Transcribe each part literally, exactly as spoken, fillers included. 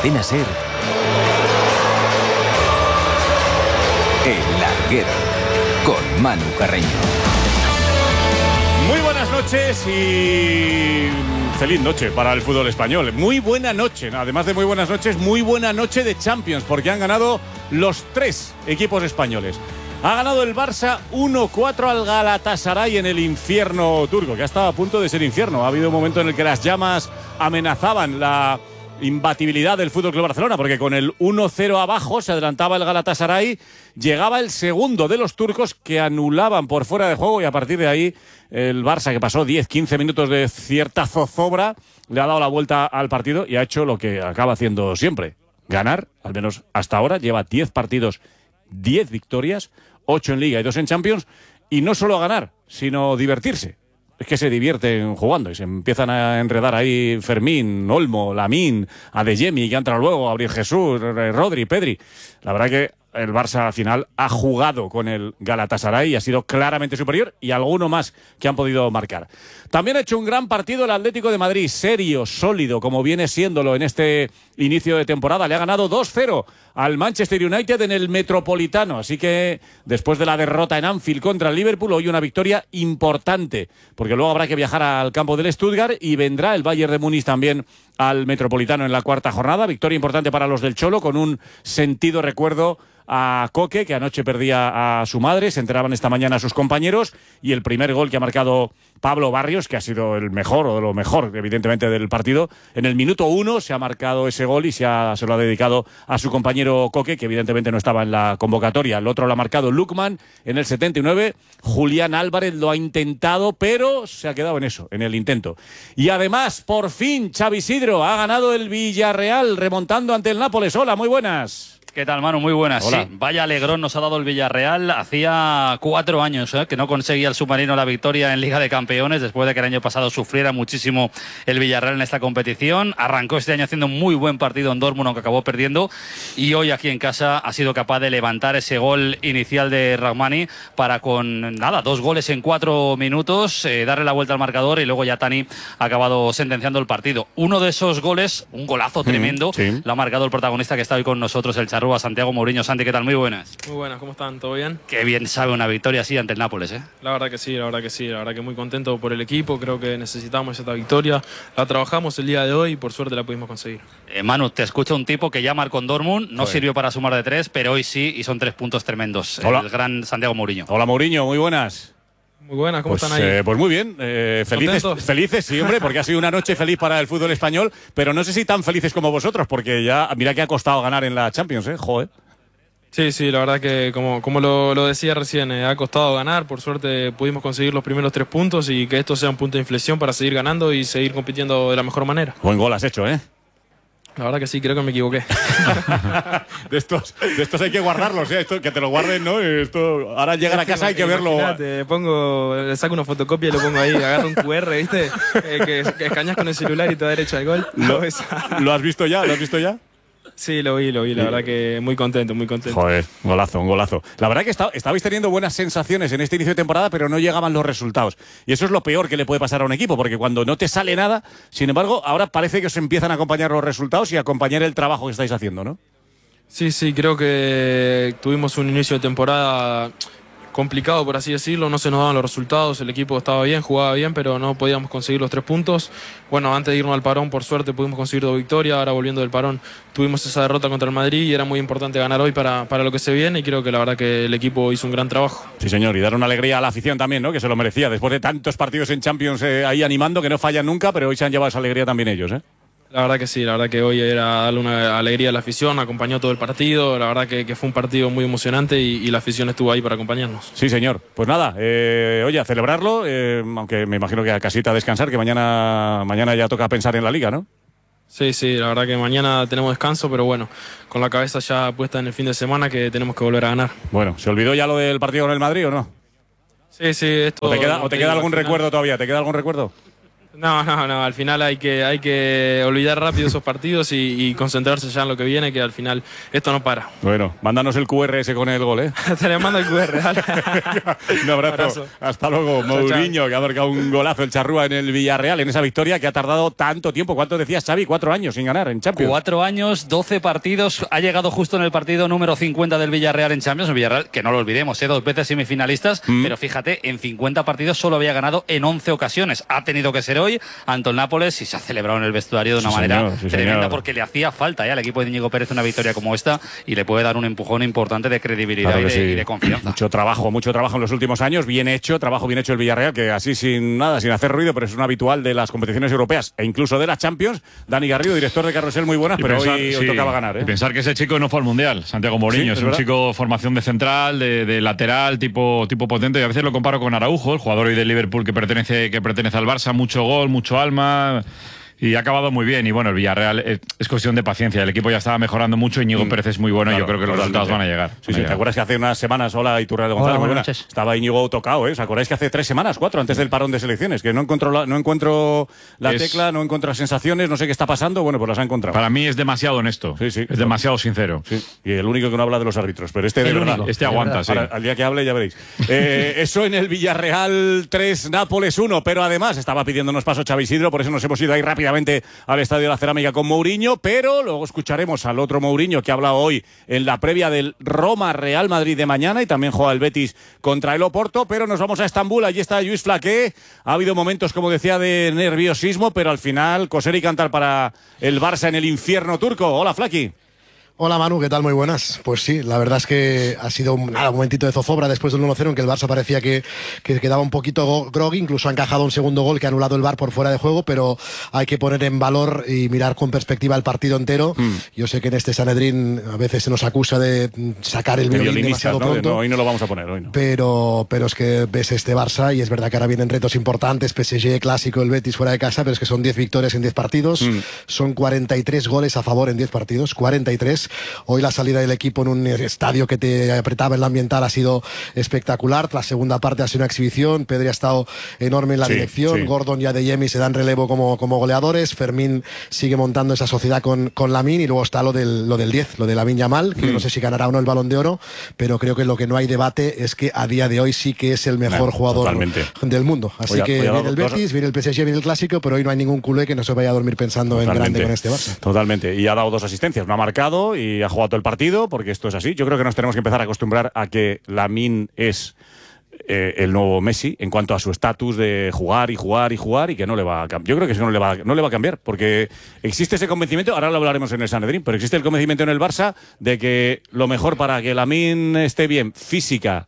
Cadena SER, El Larguero, con Manu Carreño. Muy buenas noches y feliz noche para el fútbol español. Muy buena noche, además de muy buenas noches, muy buena noche de Champions, porque han ganado los tres equipos españoles. Ha ganado el Barça uno cuatro al Galatasaray en el infierno turco, que ha estado a punto de ser infierno. Ha habido un momento en el que las llamas amenazaban la imbatibilidad del F C Barcelona, porque con el uno cero abajo se adelantaba el Galatasaray, llegaba el segundo de los turcos que anulaban por fuera de juego, y a partir de ahí el Barça, que pasó diez quince minutos de cierta zozobra, le ha dado la vuelta al partido y ha hecho lo que acaba haciendo siempre: ganar. Al menos hasta ahora lleva diez partidos, diez victorias, ocho en Liga y dos en Champions, y no solo ganar, sino divertirse. Es que se divierten jugando y se empiezan a enredar ahí Fermín, Olmo, Lamine, Adeyemi, que ha entrado luego, Gabriel Jesús, Rodri, Pedri. La verdad que el Barça al final ha jugado con el Galatasaray y ha sido claramente superior, y alguno más que han podido marcar. También ha hecho un gran partido el Atlético de Madrid, serio, sólido, como viene siéndolo en este inicio de temporada. Le ha ganado dos cero al Manchester United en el Metropolitano, así que después de la derrota en Anfield contra el Liverpool, hoy una victoria importante, porque luego habrá que viajar al campo del Stuttgart y vendrá el Bayern de Múnich también al Metropolitano en la cuarta jornada. Victoria importante para los del Cholo, con un sentido recuerdo a Coque, que anoche perdía a su madre. Se enteraban esta mañana a sus compañeros, y el primer gol que ha marcado Pablo Barrios, que ha sido el mejor o de lo mejor evidentemente del partido, en el minuto uno se ha marcado ese gol y se, ha, se lo ha dedicado a su compañero Coque, que evidentemente no estaba en la convocatoria. El otro lo ha marcado Lukman en el setenta y nueve. Julián Álvarez lo ha intentado, pero se ha quedado en eso, en el intento. Y además, por fin, Xavi Sidro ha ganado el Villarreal, remontando ante el Nápoles. Hola, muy buenas. ¿Qué tal, Manu? Muy buenas. Hola. Sí, vaya alegrón nos ha dado el Villarreal. Hacía cuatro años ¿eh? que no conseguía el submarino la victoria en Liga de Campeones, después de que el año pasado sufriera muchísimo el Villarreal en esta competición. Arrancó este año haciendo un muy buen partido en Dortmund, aunque acabó perdiendo, y hoy aquí en casa ha sido capaz de levantar ese gol inicial de Rahmani para, con nada, dos goles en cuatro minutos, eh, darle la vuelta al marcador, y luego ya Tani ha acabado sentenciando el partido. Uno de esos goles, un golazo tremendo, mm, sí. lo ha marcado el protagonista que está hoy con nosotros, el charrúa Santiago Mourinho. Santi, ¿qué tal? Muy buenas. Muy buenas, ¿cómo están? ¿Todo bien? Qué bien sabe una victoria así ante el Nápoles, ¿eh? La verdad que sí, la verdad que sí, la verdad que muy contento por el equipo. Creo que necesitamos esta victoria. La trabajamos el día de hoy y por suerte la pudimos conseguir. Eh, Manu, te escucha un tipo que ya marcó en Dortmund, no Joder. sirvió para sumar de tres, pero hoy sí, y son tres puntos tremendos. Hola. El gran Santiago Mourinho. Hola, Mourinho, muy buenas. Muy buenas, ¿cómo pues, están ahí? Eh, pues muy bien, eh, felices, felices, sí, hombre, porque ha sido una noche feliz para el fútbol español, pero no sé si tan felices como vosotros, porque ya, mira que ha costado ganar en la Champions, ¿eh? Joder. Sí, sí, la verdad que como, como lo, lo decía recién, eh, ha costado ganar. Por suerte pudimos conseguir los primeros tres puntos y que esto sea un punto de inflexión para seguir ganando y seguir compitiendo de la mejor manera. Buen gol has hecho, ¿eh? La verdad que sí, creo que me equivoqué. de, estos, de estos hay que guardarlos, ¿eh? Esto, que te lo guarden, ¿no? Esto, ahora llegar a casa hay que verlo. Te pongo, le saco una fotocopia y lo pongo ahí, agarro un cu erre, ¿viste? Eh, que, que escañas con el celular y te da derecho al gol. ¿Lo, ¿Lo has visto ya? ¿Lo has visto ya? Sí, lo vi, lo vi, la sí. verdad que muy contento, muy contento. Joder, un golazo, un golazo. La verdad que está, estabais teniendo buenas sensaciones en este inicio de temporada, pero no llegaban los resultados. Y eso es lo peor que le puede pasar a un equipo, porque cuando no te sale nada, sin embargo, ahora parece que os empiezan a acompañar los resultados y a acompañar el trabajo que estáis haciendo, ¿no? Sí, sí, creo que tuvimos un inicio de temporada complicado, por así decirlo, no se nos daban los resultados, el equipo estaba bien, jugaba bien, pero no podíamos conseguir los tres puntos. Bueno, antes de irnos al parón, por suerte pudimos conseguir dos victorias. Ahora, volviendo del parón, tuvimos esa derrota contra el Madrid y era muy importante ganar hoy para, para lo que se viene, y creo que la verdad que el equipo hizo un gran trabajo. Sí, señor, y dar una alegría a la afición también, ¿no? Que se lo merecía, después de tantos partidos en Champions eh, ahí animando, que no fallan nunca, pero hoy se han llevado esa alegría también ellos, ¿eh? La verdad que sí, la verdad que hoy era darle una alegría a la afición, acompañó todo el partido, la verdad que, que fue un partido muy emocionante y, y la afición estuvo ahí para acompañarnos. Sí, señor. Pues nada, eh, oye, a celebrarlo, eh, aunque me imagino que a casita a descansar, que mañana, mañana ya toca pensar en la Liga, ¿no? Sí, sí, la verdad que mañana tenemos descanso, pero bueno, con la cabeza ya puesta en el fin de semana, que tenemos que volver a ganar. Bueno, ¿se olvidó ya lo del partido con el Madrid o no? Sí, sí. Esto, ¿O te queda, o te queda algún recuerdo todavía? ¿Te queda algún recuerdo? No, no, no, al final hay que, hay que olvidar rápido esos partidos y, y concentrarse ya en lo que viene, que al final esto no para. Bueno, mándanos el cu erre ese con el gol, ¿eh? Te le mando el cu erre, ¿vale? Un abrazo. abrazo. Hasta luego. Chao, Mourinho, chao. Que ha marcado un golazo el charrúa en el Villarreal, en esa victoria que ha tardado tanto tiempo. ¿Cuánto decías, Xavi? Cuatro años sin ganar en Champions. Cuatro años, doce partidos. Ha llegado justo en el partido número cincuenta del Villarreal en Champions. El Villarreal, que no lo olvidemos, ¿eh? Dos veces semifinalistas, mm. pero fíjate, en cincuenta partidos solo había ganado en once ocasiones. Ha tenido que ser hoy ante el Nápoles y se ha celebrado en el vestuario de una sí, manera señor, sí, tremenda señor. Porque le hacía falta ¿eh? al equipo de Íñigo Pérez una victoria como esta y le puede dar un empujón importante de credibilidad claro y, de, sí. y de confianza. Mucho trabajo, mucho trabajo en los últimos años, bien hecho, trabajo bien hecho el Villarreal, que así sin nada, sin hacer ruido, pero es un habitual de las competiciones europeas e incluso de la Champions. Dani Garrido, director de Carrusel, muy buenas, y pero pensar, hoy, sí, hoy tocaba ganar. ¿eh? Y pensar que ese chico no fue al Mundial, Santiago Mourinho, sí, es, es un chico formación de central, de, de lateral, tipo, tipo potente, y a veces lo comparo con Araujo, el jugador hoy del Liverpool que pertenece, que pertenece al Barça, mucho gol, mucho alma. Y ha acabado muy bien. Y bueno, el Villarreal es, es cuestión de paciencia. El equipo ya estaba mejorando mucho. Íñigo mm. Pérez es muy bueno claro, y yo creo que los resultados van a llegar. Sí, sí. ¿Te acuerdas que hace unas semanas, hola Iturralde González, hola, buenas noches. Estaba Íñigo tocado, ¿eh? ¿Os acordáis que hace tres semanas, cuatro, antes del parón de selecciones? Que no encuentro la, no encuentro la es, tecla, no encuentro las sensaciones, no sé qué está pasando. Bueno, pues las ha encontrado. Para mí es demasiado honesto. Sí, sí. Es demasiado sincero. Sí. Y el único que no habla de los árbitros. Pero este de el verdad. Único. Este aguanta, sí. Ahora, al día que hable ya veréis. eh, eso en el Villarreal tres, Nápoles uno. Pero además estaba pidiéndonos paso Xavi Isidro, por eso nos hemos ido ahí rápidamente al Estadio de la Cerámica con Mourinho, pero luego escucharemos al otro Mourinho que ha hablado hoy en la previa del Roma-Real Madrid de mañana y también juega el Betis contra el Oporto, pero nos vamos a Estambul, allí está Lluís Flaqué. Ha habido momentos, como decía, de nerviosismo, pero al final coser y cantar para el Barça en el infierno turco. Hola, Flaqui. Hola Manu, ¿qué tal? Muy buenas. Pues sí, la verdad es que ha sido un, nada, un momentito de zozobra después del uno cero en que el Barça parecía que, que quedaba un poquito groggy, incluso ha encajado un segundo gol que ha anulado el V A R por fuera de juego, pero hay que poner en valor y mirar con perspectiva el partido entero. Mm. Yo sé que en este Sanedrín a veces se nos acusa de sacar el violín demasiado ¿no? pronto. No, hoy no lo vamos a poner, hoy no. Pero, pero es que ves este Barça y es verdad que ahora vienen retos importantes, P S G, clásico, el Betis fuera de casa, pero es que son diez victorias en diez partidos, mm. son cuarenta y tres goles a favor en diez partidos, cuarenta y tres. Hoy la salida del equipo en un estadio que te apretaba en la ambiental ha sido espectacular. La segunda parte ha sido una exhibición. Pedri ha estado enorme en la sí, dirección. Sí. Gordon y Adeyemi se dan relevo como, como goleadores. Fermín sigue montando esa sociedad con, con Lamine. Y luego está lo del, lo del diez, lo de Lamine Yamal, que mm. no sé si ganará o no el Balón de Oro, pero creo que lo que no hay debate es que a día de hoy sí que es el mejor no, jugador totalmente. del mundo. Así oye, que oye, viene el Betis, dos... viene el P S G, viene el Clásico, pero hoy no hay ningún culé que no se vaya a dormir pensando totalmente. en grande con este Barça. Totalmente. Y ha dado dos asistencias. No ha marcado y ha jugado todo el partido, porque esto es así. Yo creo que nos tenemos que empezar a acostumbrar a que Lamine es eh, el nuevo Messi en cuanto a su estatus de jugar y jugar y jugar y que no le va a cambiar. Yo creo que eso no le va, no le va a cambiar, porque existe ese convencimiento, ahora lo hablaremos en el Sanedrín, pero existe el convencimiento en el Barça de que lo mejor para que Lamine esté bien física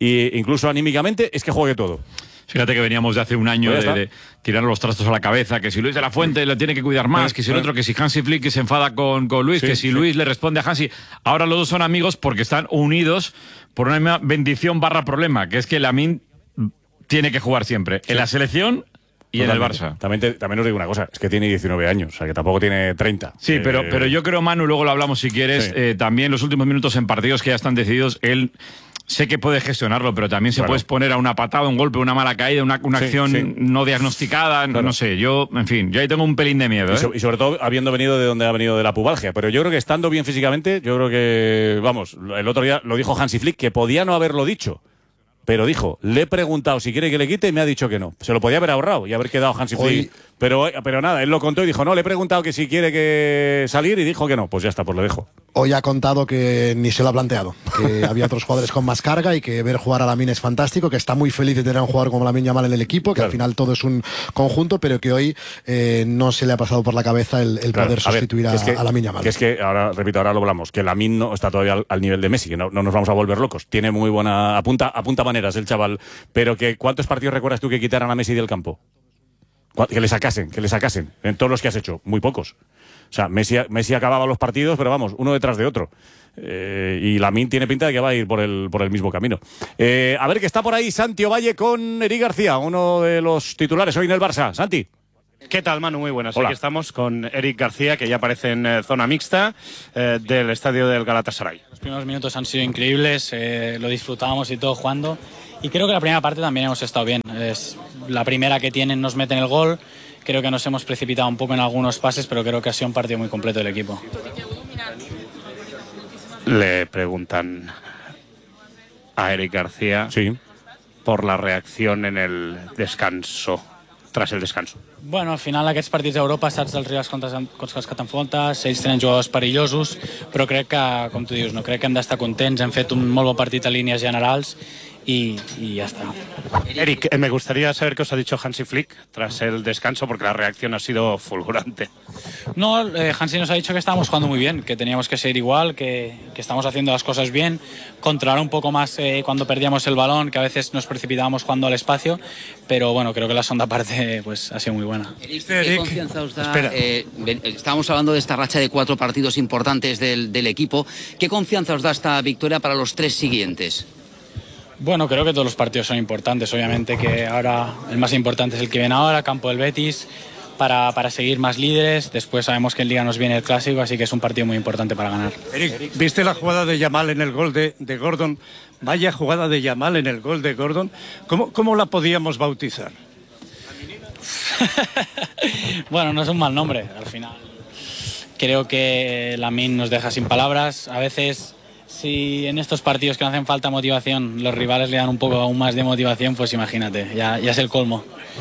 e incluso anímicamente es que juegue todo. Fíjate que veníamos de hace un año de, de tirar los trastos a la cabeza, que si Luis de la Fuente le tiene que cuidar más, que si el otro, que si Hansi Flick que se enfada con, con Luis, sí, que si sí. Luis le responde a Hansi. Ahora los dos son amigos porque están unidos por una misma bendición barra problema, que es que Lamine tiene que jugar siempre, sí. en la selección y en el Barça. También, te, también os digo una cosa, es que tiene diecinueve años, o sea que tampoco tiene treinta. Sí, eh, pero, pero yo creo, Manu, luego lo hablamos si quieres, sí. eh, también los últimos minutos en partidos que ya están decididos, él... Sé que puede gestionarlo, pero también se claro. puede exponer a una patada, un golpe, una mala caída, una, una sí, acción sí. no diagnosticada, claro. no sé. Yo, en fin, yo ahí tengo un pelín de miedo. ¿eh? Y, so, y sobre todo habiendo venido de donde ha venido de la pubalgia. Pero yo creo que estando bien físicamente, yo creo que, vamos, el otro día lo dijo Hansi Flick, que podía no haberlo dicho. Pero dijo, le he preguntado si quiere que le quite y me ha dicho que no. Se lo podía haber ahorrado y haber quedado Hansi Flick. Hoy... Pero, pero nada, él lo contó y dijo, no, le he preguntado que si quiere que salir y dijo que no. Pues ya está, pues lo dejo. Hoy ha contado que ni se lo ha planteado, que había otros jugadores con más carga y que ver jugar a Lamine es fantástico, que está muy feliz de tener a un jugador como Lamine Yamal en el equipo, que claro. al final todo es un conjunto, pero que hoy eh, no se le ha pasado por la cabeza el, el claro. poder a sustituir ver, a, es que, a Lamine Yamal. Que es que, ahora, repito, ahora lo hablamos, que Lamine no está todavía al, al nivel de Messi, que no, no nos vamos a volver locos. Tiene muy buena, apunta, apunta maneras el chaval, pero que ¿cuántos partidos recuerdas tú que quitaran a Messi del campo? Que le sacasen, que le sacasen, en todos los que has hecho, muy pocos. O sea, Messi, Messi acababa los partidos, pero vamos, uno detrás de otro. Eh, y Lamine tiene pinta de que va a ir por el, por el mismo camino. Eh, a ver, que está por ahí Santi Ovalle con Eric García, uno de los titulares hoy en el Barça. Santi. ¿Qué tal, Manu? Muy buenas. Hola. Aquí estamos con Eric García, que ya aparece en eh, zona mixta eh, del estadio del Galatasaray. Los primeros minutos han sido increíbles, eh, lo disfrutábamos y todo jugando. Y creo que la primera parte también hemos estado bien. Es la primera que tienen, nos meten el gol creo que nos hemos precipitado un poco en algunos pases, pero creo que ha sido un partido muy completo del equipo. Le preguntan a Eric García sí. por la reacción en el descanso, tras el descanso. Bueno, al final aquests partits d'Europa saps dels rivals contra, contra els que t'enfrontes, ells tenen jugadors perillosos, però crec que, com tu dius, no crec que hem d'estar contents, hem fet un molt bon partit a línies generals y, y ya está. Eric, me gustaría saber qué os ha dicho Hansi Flick tras el descanso, porque la reacción ha sido fulgurante. No, eh, Hansi nos ha dicho que estábamos jugando muy bien, que teníamos que ser igual, que, que estamos haciendo las cosas bien, controlar un poco más eh, cuando perdíamos el balón, que a veces nos precipitábamos jugando al espacio, pero bueno, creo que la segunda parte pues, ha sido muy buena. Eric, ¿qué confianza os da? Eh, estábamos hablando de esta racha de cuatro partidos importantes del, del equipo. ¿Qué confianza os da esta victoria para los tres siguientes? Bueno, creo que todos los partidos son importantes. Obviamente que ahora el más importante es el que viene ahora, campo del Betis, para, para seguir más líderes. Después sabemos que en Liga nos viene el Clásico, así que es un partido muy importante para ganar. Eric, ¿viste la jugada de Yamal en el gol de, de Gordon? Vaya jugada de Yamal en el gol de Gordon. ¿Cómo, cómo la podíamos bautizar? Bueno, no es un mal nombre, al final. Creo que Lamine nos deja sin palabras. A veces, si en estos partidos que no hacen falta motivación, los rivales le dan un poco aún más de motivación, pues imagínate, ya, ya es el colmo.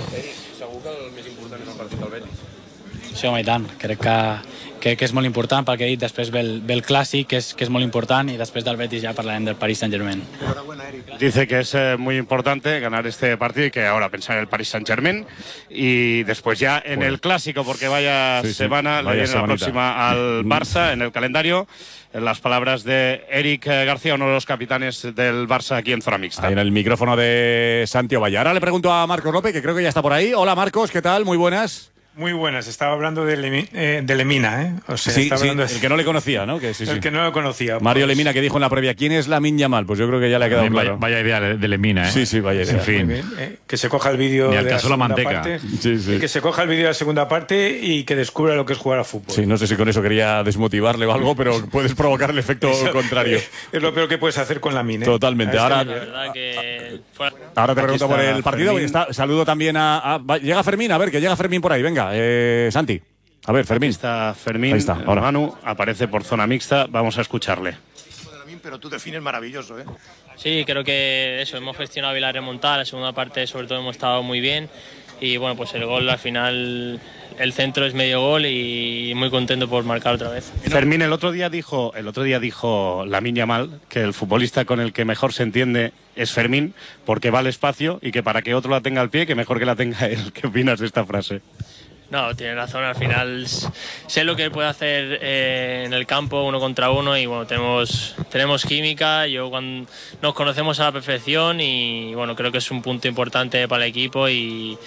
Sí, home, i tant. Crec que, que, que és molt important perquè he dit, després ve el, ve el Clàssic, que és, que és molt important, i després del Betis ja parlarem del Paris Saint-Germain. Dice que es eh, muy importante ganar este partido y que ahora pensar en el Paris Saint-Germain y después ya en pues, el Clásico, porque vaya sí, semana, sí, vaya le viene la próxima al Barça en el calendario. Las palabras de Eric García, uno de los capitanes del Barça aquí en Zona Mixta. Ahí en el micrófono de Santi Ovalle. Ahora le pregunto a Marcos López, que creo que ya está por ahí. Hola Marcos, ¿qué tal? Muy buenas. Muy buenas, estaba hablando de, Lemi, eh, de Lemina, ¿eh? O sea, sí, estaba sí, hablando de... el que no le conocía, ¿no? Que, sí, el sí. que no lo conocía. Mario pues... Lemina, que dijo en la previa, ¿quién es Lamine Yamal? Pues yo creo que ya le ha quedado vaya, claro. Vaya idea de Lemina, ¿eh? Sí, sí, vaya idea. En fin. Bien, eh, que se coja el vídeo de la segunda la parte. Sí, sí. Que se coja el vídeo de la segunda parte y que descubra lo que es jugar a fútbol. Sí, no sé si con eso quería desmotivarle o algo, pero puedes provocar el efecto eso, contrario. Es lo peor que puedes hacer con Lamine. ¿eh? Totalmente. Ahora, la verdad que... ahora te pregunto por el partido. Está, saludo también a, a... Llega Fermín, a ver, que llega Fermín por ahí. Venga, eh, Santi. A ver, Fermín. Aquí está Fermín, ahí está, ahora. Manu, aparece por Zona Mixta, vamos a escucharle. Pero tú defines maravilloso, ¿eh? Sí, creo que eso, hemos gestionado bien la remontada, la segunda parte sobre todo hemos estado muy bien y bueno, pues el gol al final, el centro es medio gol y muy contento por marcar otra vez. Fermín, el otro día dijo, el otro día dijo Lamine Yamal que el futbolista con el que mejor se entiende es Fermín porque va al espacio y que para que otro la tenga al pie, que mejor que la tenga él. ¿Qué opinas de esta frase? No, tiene razón, al final sé lo que él puede hacer eh, en el campo uno contra uno y bueno, tenemos, tenemos química, yo cuando nos conocemos a la perfección y bueno, creo que es un punto importante para el equipo y,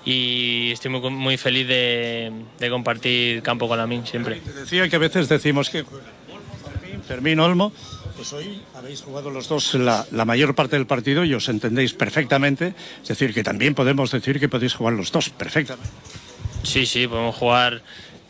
y estoy muy, muy feliz de, de compartir campo con Lamine siempre. Te decía que a veces decimos que Fermín, Fermín Olmo, pues hoy habéis jugado los dos la, la mayor parte del partido y os entendéis perfectamente, es decir, que también podemos decir que podéis jugar los dos perfectamente. Sí, sí, podemos jugar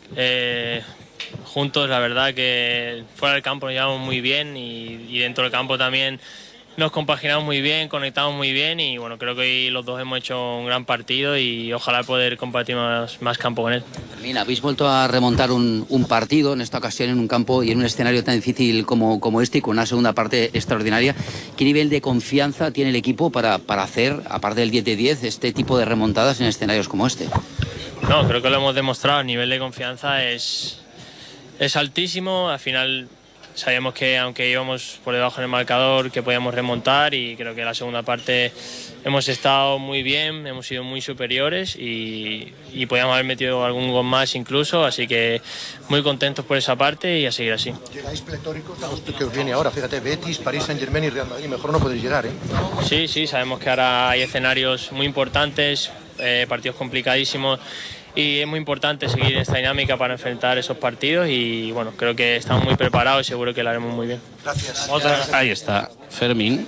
eh, juntos, la verdad que fuera del campo nos llevamos muy bien y, y dentro del campo también nos compaginamos muy bien, conectamos muy bien y bueno, creo que hoy los dos hemos hecho un gran partido y ojalá poder compartir más, más campo con él. Mira, habéis vuelto a remontar un, un partido, en esta ocasión en un campo y en un escenario tan difícil como, como este y con una segunda parte extraordinaria. ¿Qué nivel de confianza tiene el equipo para, para hacer, aparte del diez de diez, este tipo de remontadas en escenarios como este? No, creo que lo hemos demostrado, el nivel de confianza es, es altísimo, al final sabíamos que aunque íbamos por debajo en el marcador que podíamos remontar y creo que en la segunda parte hemos estado muy bien, hemos sido muy superiores y, y podíamos haber metido algún gol más incluso, así que muy contentos por esa parte y a seguir así. Llegáis pletóricos a los que os viene ahora, fíjate, Betis, Paris Saint-Germain y Real Madrid, mejor no podéis llegar, ¿eh? Sí, sí, sabemos que ahora hay escenarios muy importantes, eh, partidos complicadísimos y es muy importante seguir esta dinámica para enfrentar esos partidos y bueno, creo que estamos muy preparados y seguro que lo haremos muy bien. Gracias. Gracias. Ahí está Fermín,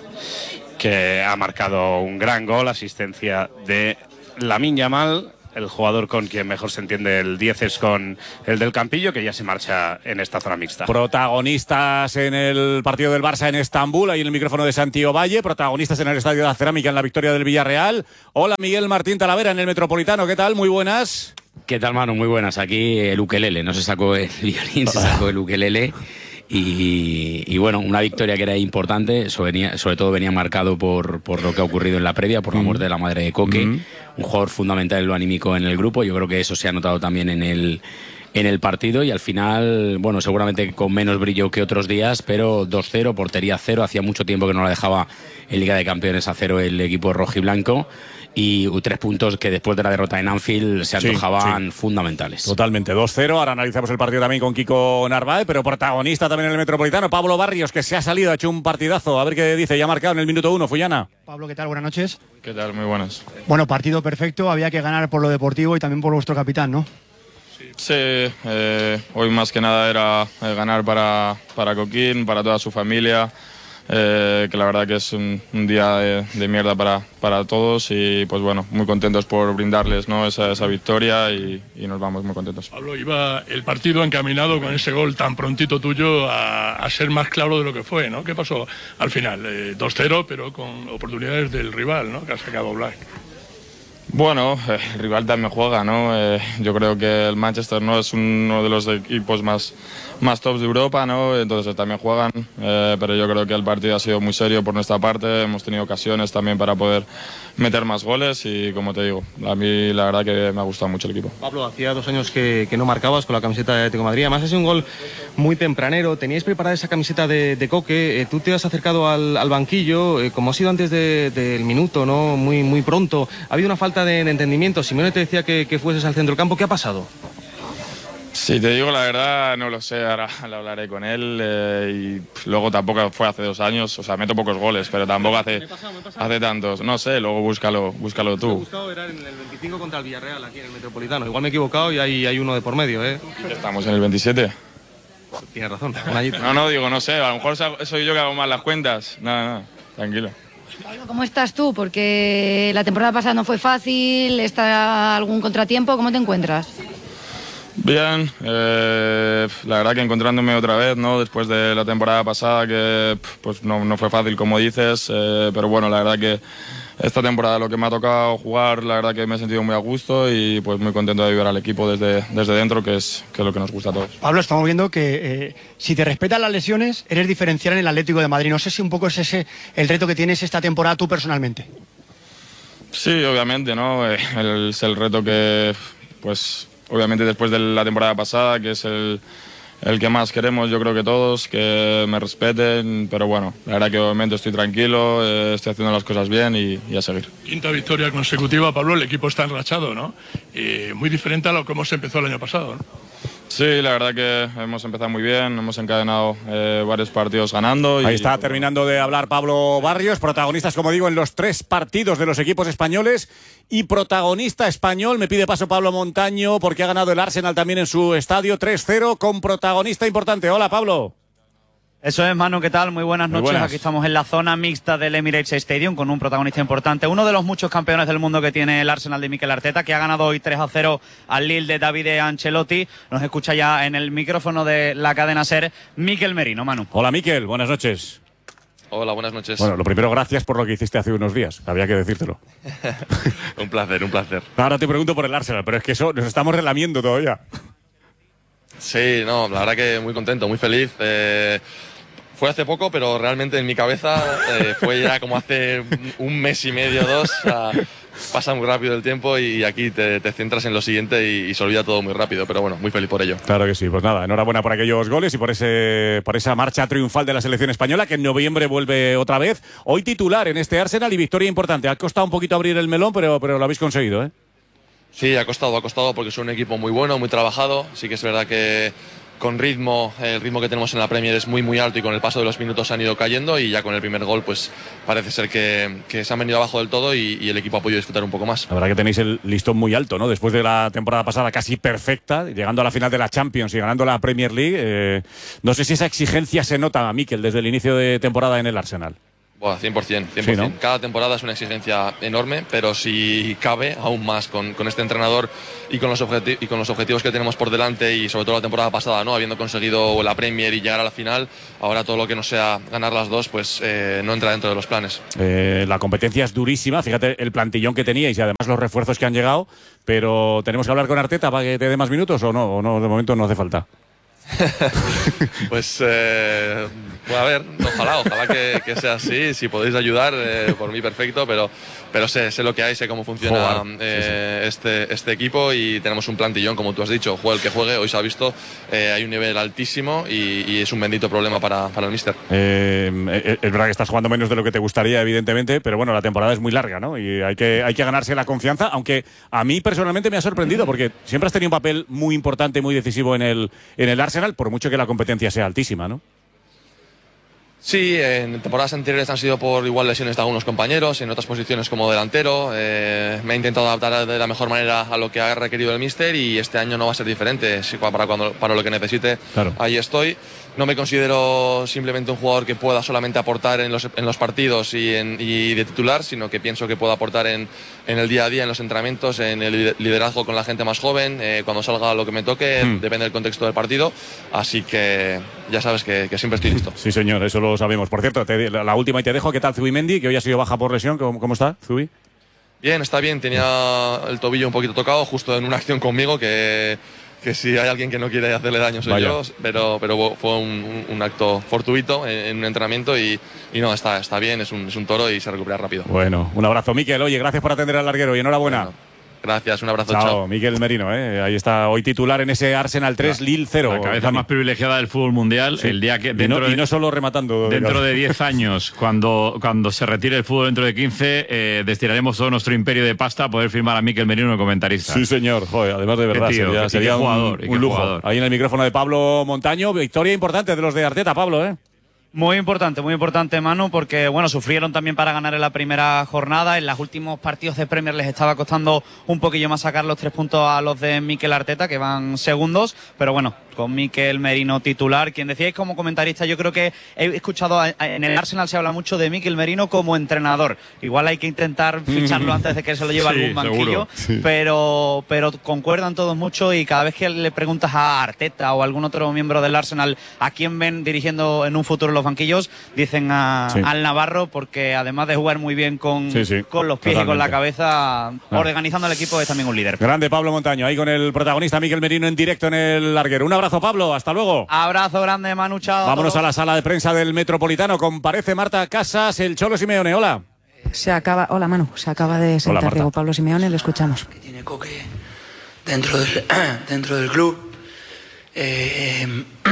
que ha marcado un gran gol, asistencia de Lamine Yamal, el jugador con quien mejor se entiende el diez es con el del Campillo, que ya se marcha en esta zona mixta. Protagonistas en el partido del Barça en Estambul, ahí en el micrófono de Santi Ovalle, protagonistas en el Estadio de la Cerámica en la victoria del Villarreal. Hola Miguel Martín Talavera en el Metropolitano, ¿qué tal? Muy buenas. ¿Qué tal, Manu? Muy buenas. Aquí el ukelele, no se sacó el violín, se sacó el ukelele. Y, y bueno, una victoria que era importante, sobre, venía, sobre todo venía marcado por, por lo que ha ocurrido en la previa, por la muerte de la madre de Coque, mm. un jugador fundamental en lo anímico en el grupo. Yo creo que eso se ha notado también en el, en el partido y al final, bueno, seguramente con menos brillo que otros días, pero dos cero, portería cero, hacía mucho tiempo que no la dejaba en Liga de Campeones a cero el equipo rojiblanco. Y tres puntos que después de la derrota en Anfield se antojaban sí, sí. fundamentales. Totalmente, dos cero. Ahora analizamos el partido también con Kiko Narváez, pero protagonista también en el Metropolitano, Pablo Barrios, que se ha salido, ha hecho un partidazo. A ver qué dice, ya ha marcado en el minuto uno, Fullana. Pablo, ¿qué tal? Buenas noches. ¿Qué tal? Muy buenas. Bueno, partido perfecto, había que ganar por lo deportivo y también por vuestro capitán, ¿no? Sí, eh, hoy más que nada era eh, ganar para, para Coquín, para toda su familia. Eh, que la verdad que es un, un día de, de mierda para, para todos y pues bueno, muy contentos por brindarles, ¿no? esa, esa victoria y, y nos vamos muy contentos. Pablo, iba el partido encaminado con ese gol tan prontito tuyo a, a ser más claro de lo que fue, ¿no? ¿Qué pasó al final? Eh, dos cero, pero con oportunidades del rival, ¿no? Que ha sacado Black. Bueno, eh, el rival también juega, ¿no? Eh, yo creo que el Manchester no es uno de los equipos más, más tops de Europa, ¿no? Entonces también juegan, eh, pero yo creo que el partido ha sido muy serio por nuestra parte, hemos tenido ocasiones también para poder meter más goles y como te digo, a mí la verdad que me ha gustado mucho el equipo. Pablo, hacía dos años que, que no marcabas con la camiseta de Atlético de Madrid, además ha sido un gol muy tempranero, teníais preparada esa camiseta de, de Coque, eh, tú te has acercado al, al banquillo, eh, como ha sido antes del de, de minuto, ¿no? Muy, muy pronto, ha habido una falta de, de entendimiento, Simeone te decía que, que fueses al centro del campo, ¿qué ha pasado? Si te digo la verdad, no lo sé, ahora lo hablaré con él eh, y pff, luego tampoco fue hace dos años, o sea, meto pocos goles, pero tampoco hace, me he pasado, me he pasado. hace tantos, no sé, luego búscalo, búscalo tú. Me ha gustado, era en el veinticinco contra el Villarreal aquí en el Metropolitano, igual me he equivocado y hay, hay uno de por medio, ¿eh? Estamos en el veintisiete. Tienes razón, un añito. No, no, digo, no sé, a lo mejor soy yo que hago mal las cuentas, nada, nada, tranquilo. ¿Cómo estás tú? Porque la temporada pasada no fue fácil, ¿está algún contratiempo? ¿Cómo te encuentras? Bien, eh, la verdad que encontrándome otra vez, ¿no? Después de la temporada pasada que pues no, no fue fácil como dices, eh, pero bueno, la verdad que esta temporada lo que me ha tocado jugar, la verdad que me he sentido muy a gusto y pues muy contento de ayudar al equipo desde, desde dentro, que es, que es lo que nos gusta a todos. Pablo, estamos viendo que eh, si te respetan las lesiones, eres diferencial en el Atlético de Madrid. No sé si un poco es ese el reto que tienes esta temporada tú personalmente. Sí, obviamente, ¿no? Eh, el, es el reto que, pues, obviamente después de la temporada pasada, que es el... el que más queremos, yo creo que todos, que me respeten, pero bueno, la verdad que de momento estoy tranquilo, eh, estoy haciendo las cosas bien y, y a seguir. Quinta victoria consecutiva, Pablo, el equipo está enrachado, ¿no? Y muy diferente a lo que hemos empezado el año pasado, ¿no? Sí, la verdad que hemos empezado muy bien, hemos encadenado eh, varios partidos ganando. Y, Ahí está terminando de hablar Pablo Barrios, protagonistas, como digo, en los tres partidos de los equipos españoles y protagonista español, me pide paso Pablo Montaño porque ha ganado el Arsenal también en su estadio tres cero con protagonista importante. Hola, Pablo. Eso es, Manu, ¿qué tal? Muy buenas Muy noches. buenas. Aquí estamos en la zona mixta del Emirates Stadium con un protagonista importante, uno de los muchos campeones del mundo que tiene el Arsenal de Mikel Arteta, que ha ganado hoy tres a cero al Lille de Davide Ancelotti. Nos escucha ya en el micrófono de la cadena SER Mikel Merino, Manu. Hola, Mikel, buenas noches. Hola, buenas noches. Bueno, lo primero, gracias por lo que hiciste hace unos días, había que decírtelo. Un placer, un placer. Ahora te pregunto por el Arsenal, pero es que eso nos estamos relamiendo todavía. Sí, no, la verdad que muy contento, muy feliz. Eh, fue hace poco, pero realmente en mi cabeza eh, fue ya como hace un mes y medio, dos. O sea, pasa muy rápido el tiempo y aquí te, te centras en lo siguiente y, y se olvida todo muy rápido, pero bueno, muy feliz por ello. Claro que sí, pues nada, enhorabuena por aquellos goles y por ese por esa marcha triunfal de la selección española que en noviembre vuelve otra vez. Hoy titular en este Arsenal y victoria importante. Ha costado un poquito abrir el melón, pero, pero lo habéis conseguido, ¿eh? Sí, ha costado, ha costado porque es un equipo muy bueno, muy trabajado. Sí que es verdad que con ritmo, el ritmo que tenemos en la Premier es muy muy alto y con el paso de los minutos han ido cayendo y ya con el primer gol pues parece ser que, que se han venido abajo del todo y, y el equipo ha podido disfrutar un poco más. La verdad que tenéis el listón muy alto, ¿no? Después de la temporada pasada casi perfecta, llegando a la final de la Champions y ganando la Premier League, eh, no sé si esa exigencia se nota, Mikel, desde el inicio de temporada en el Arsenal. Bueno, cien por ciento, cien por ciento. Sí, ¿no? Cada temporada es una exigencia enorme, pero si cabe, aún más con, con este entrenador y con, los y con los objetivos que tenemos por delante y sobre todo la temporada pasada, ¿no? Habiendo conseguido la Premier y llegar a la final, ahora todo lo que no sea ganar las dos, pues eh, no entra dentro de los planes. Eh, la competencia es durísima, fíjate el plantillón que teníais y además los refuerzos que han llegado, pero ¿tenemos que hablar con Arteta para que te dé más minutos o no? ¿O no? De momento no hace falta. Pues eh, a ver, ojalá, ojalá que, que sea así. Si podéis ayudar, eh, por mí perfecto, pero, pero sé, sé lo que hay, sé cómo funciona eh, sí, sí. Este, este equipo y tenemos un plantillón, como tú has dicho, juegue el que juegue, hoy se ha visto, eh, hay un nivel altísimo y, y es un bendito problema para, para el míster. Eh, es verdad que estás jugando menos de lo que te gustaría, evidentemente, pero bueno, la temporada es muy larga, ¿no? Y hay que, hay que ganarse la confianza, aunque a mí personalmente me ha sorprendido porque siempre has tenido un papel muy importante, muy decisivo en el, en el Arsenal, por mucho que la competencia sea altísima, ¿no? Sí, en temporadas anteriores han sido por igual lesiones de algunos compañeros, en otras posiciones como delantero. Eh, me he intentado adaptar de la mejor manera a lo que ha requerido el míster y este año no va a ser diferente. Para, cuando, para lo que necesite, claro. Ahí estoy. No me considero simplemente un jugador que pueda solamente aportar en los, en los partidos y, en, y de titular, sino que pienso que puedo aportar en, en el día a día, en los entrenamientos, en el liderazgo con la gente más joven, eh, cuando salga lo que me toque, mm. depende del contexto del partido. Así que ya sabes que, que siempre estoy listo. Sí, señor, eso lo sabemos. Por cierto, te, la, la última y te dejo. ¿Qué tal Zubimendi, que hoy ha sido baja por lesión? ¿Cómo, cómo está, Zubi? Bien, está bien. Tenía el tobillo un poquito tocado justo en una acción conmigo que... que si hay alguien que no quiere hacerle daño soy Vaya. yo, pero, pero fue un, un acto fortuito en, en un entrenamiento y, y no, está, está bien, es un, es un toro y se recupera rápido. Bueno, un abrazo, Miquel. Oye, gracias por atender al larguero y enhorabuena. Bueno, gracias, un abrazo, chao. chao. Miquel Merino, ¿eh? Ahí está hoy titular en ese Arsenal tres, claro. Lille cero. La cabeza más privilegiada del fútbol mundial. Sí. El día que dentro y, no, de, y no solo rematando. Dentro de diez años, cuando, cuando se retire el fútbol dentro de quince, eh, destinaremos todo nuestro imperio de pasta a poder firmar a Miquel Merino como comentarista. Sí, señor. Joder, además de verdad, tío, sería, sería un, jugador, un lujo. Jugador. Ahí en el micrófono de Pablo Montaño, victoria importante de los de Arteta, Pablo, ¿eh? Muy importante, muy importante, Manu, porque bueno, sufrieron también para ganar en la primera jornada. En los últimos partidos de Premier les estaba costando un poquillo más sacar los tres puntos a los de Mikel Arteta, que van segundos, pero bueno, con Mikel Merino titular. Quien decíais como comentarista, yo creo que he escuchado en el Arsenal se habla mucho de Mikel Merino como entrenador. Igual hay que intentar ficharlo antes de que se lo lleve sí, algún banquillo, sí. pero, pero concuerdan todos mucho y cada vez que le preguntas a Arteta o a algún otro miembro del Arsenal a quién ven dirigiendo en un futuro los banquillos, dicen a, sí. al Navarro, porque además de jugar muy bien con, sí, sí. con los pies Totalmente. y con la cabeza, ah. organizando el equipo es también un líder. Grande Pablo Montaño, ahí con el protagonista Mikel Merino en directo en el larguero. Un abrazo, Pablo, hasta luego. Abrazo grande, Manu, chao. Vámonos a la sala de prensa del Metropolitano. Comparece Marta Casas, el Cholo Simeone. Hola. Se acaba, hola Manu, se acaba de sentar Hola, Diego Pablo Simeone, le escuchamos. Que tiene Coque dentro del, dentro del club. Eh,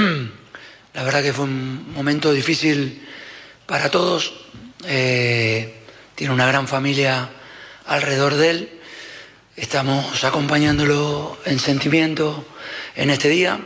la verdad que fue un momento difícil para todos. Eh, tiene una gran familia alrededor de él. Estamos acompañándolo en sentimiento en este día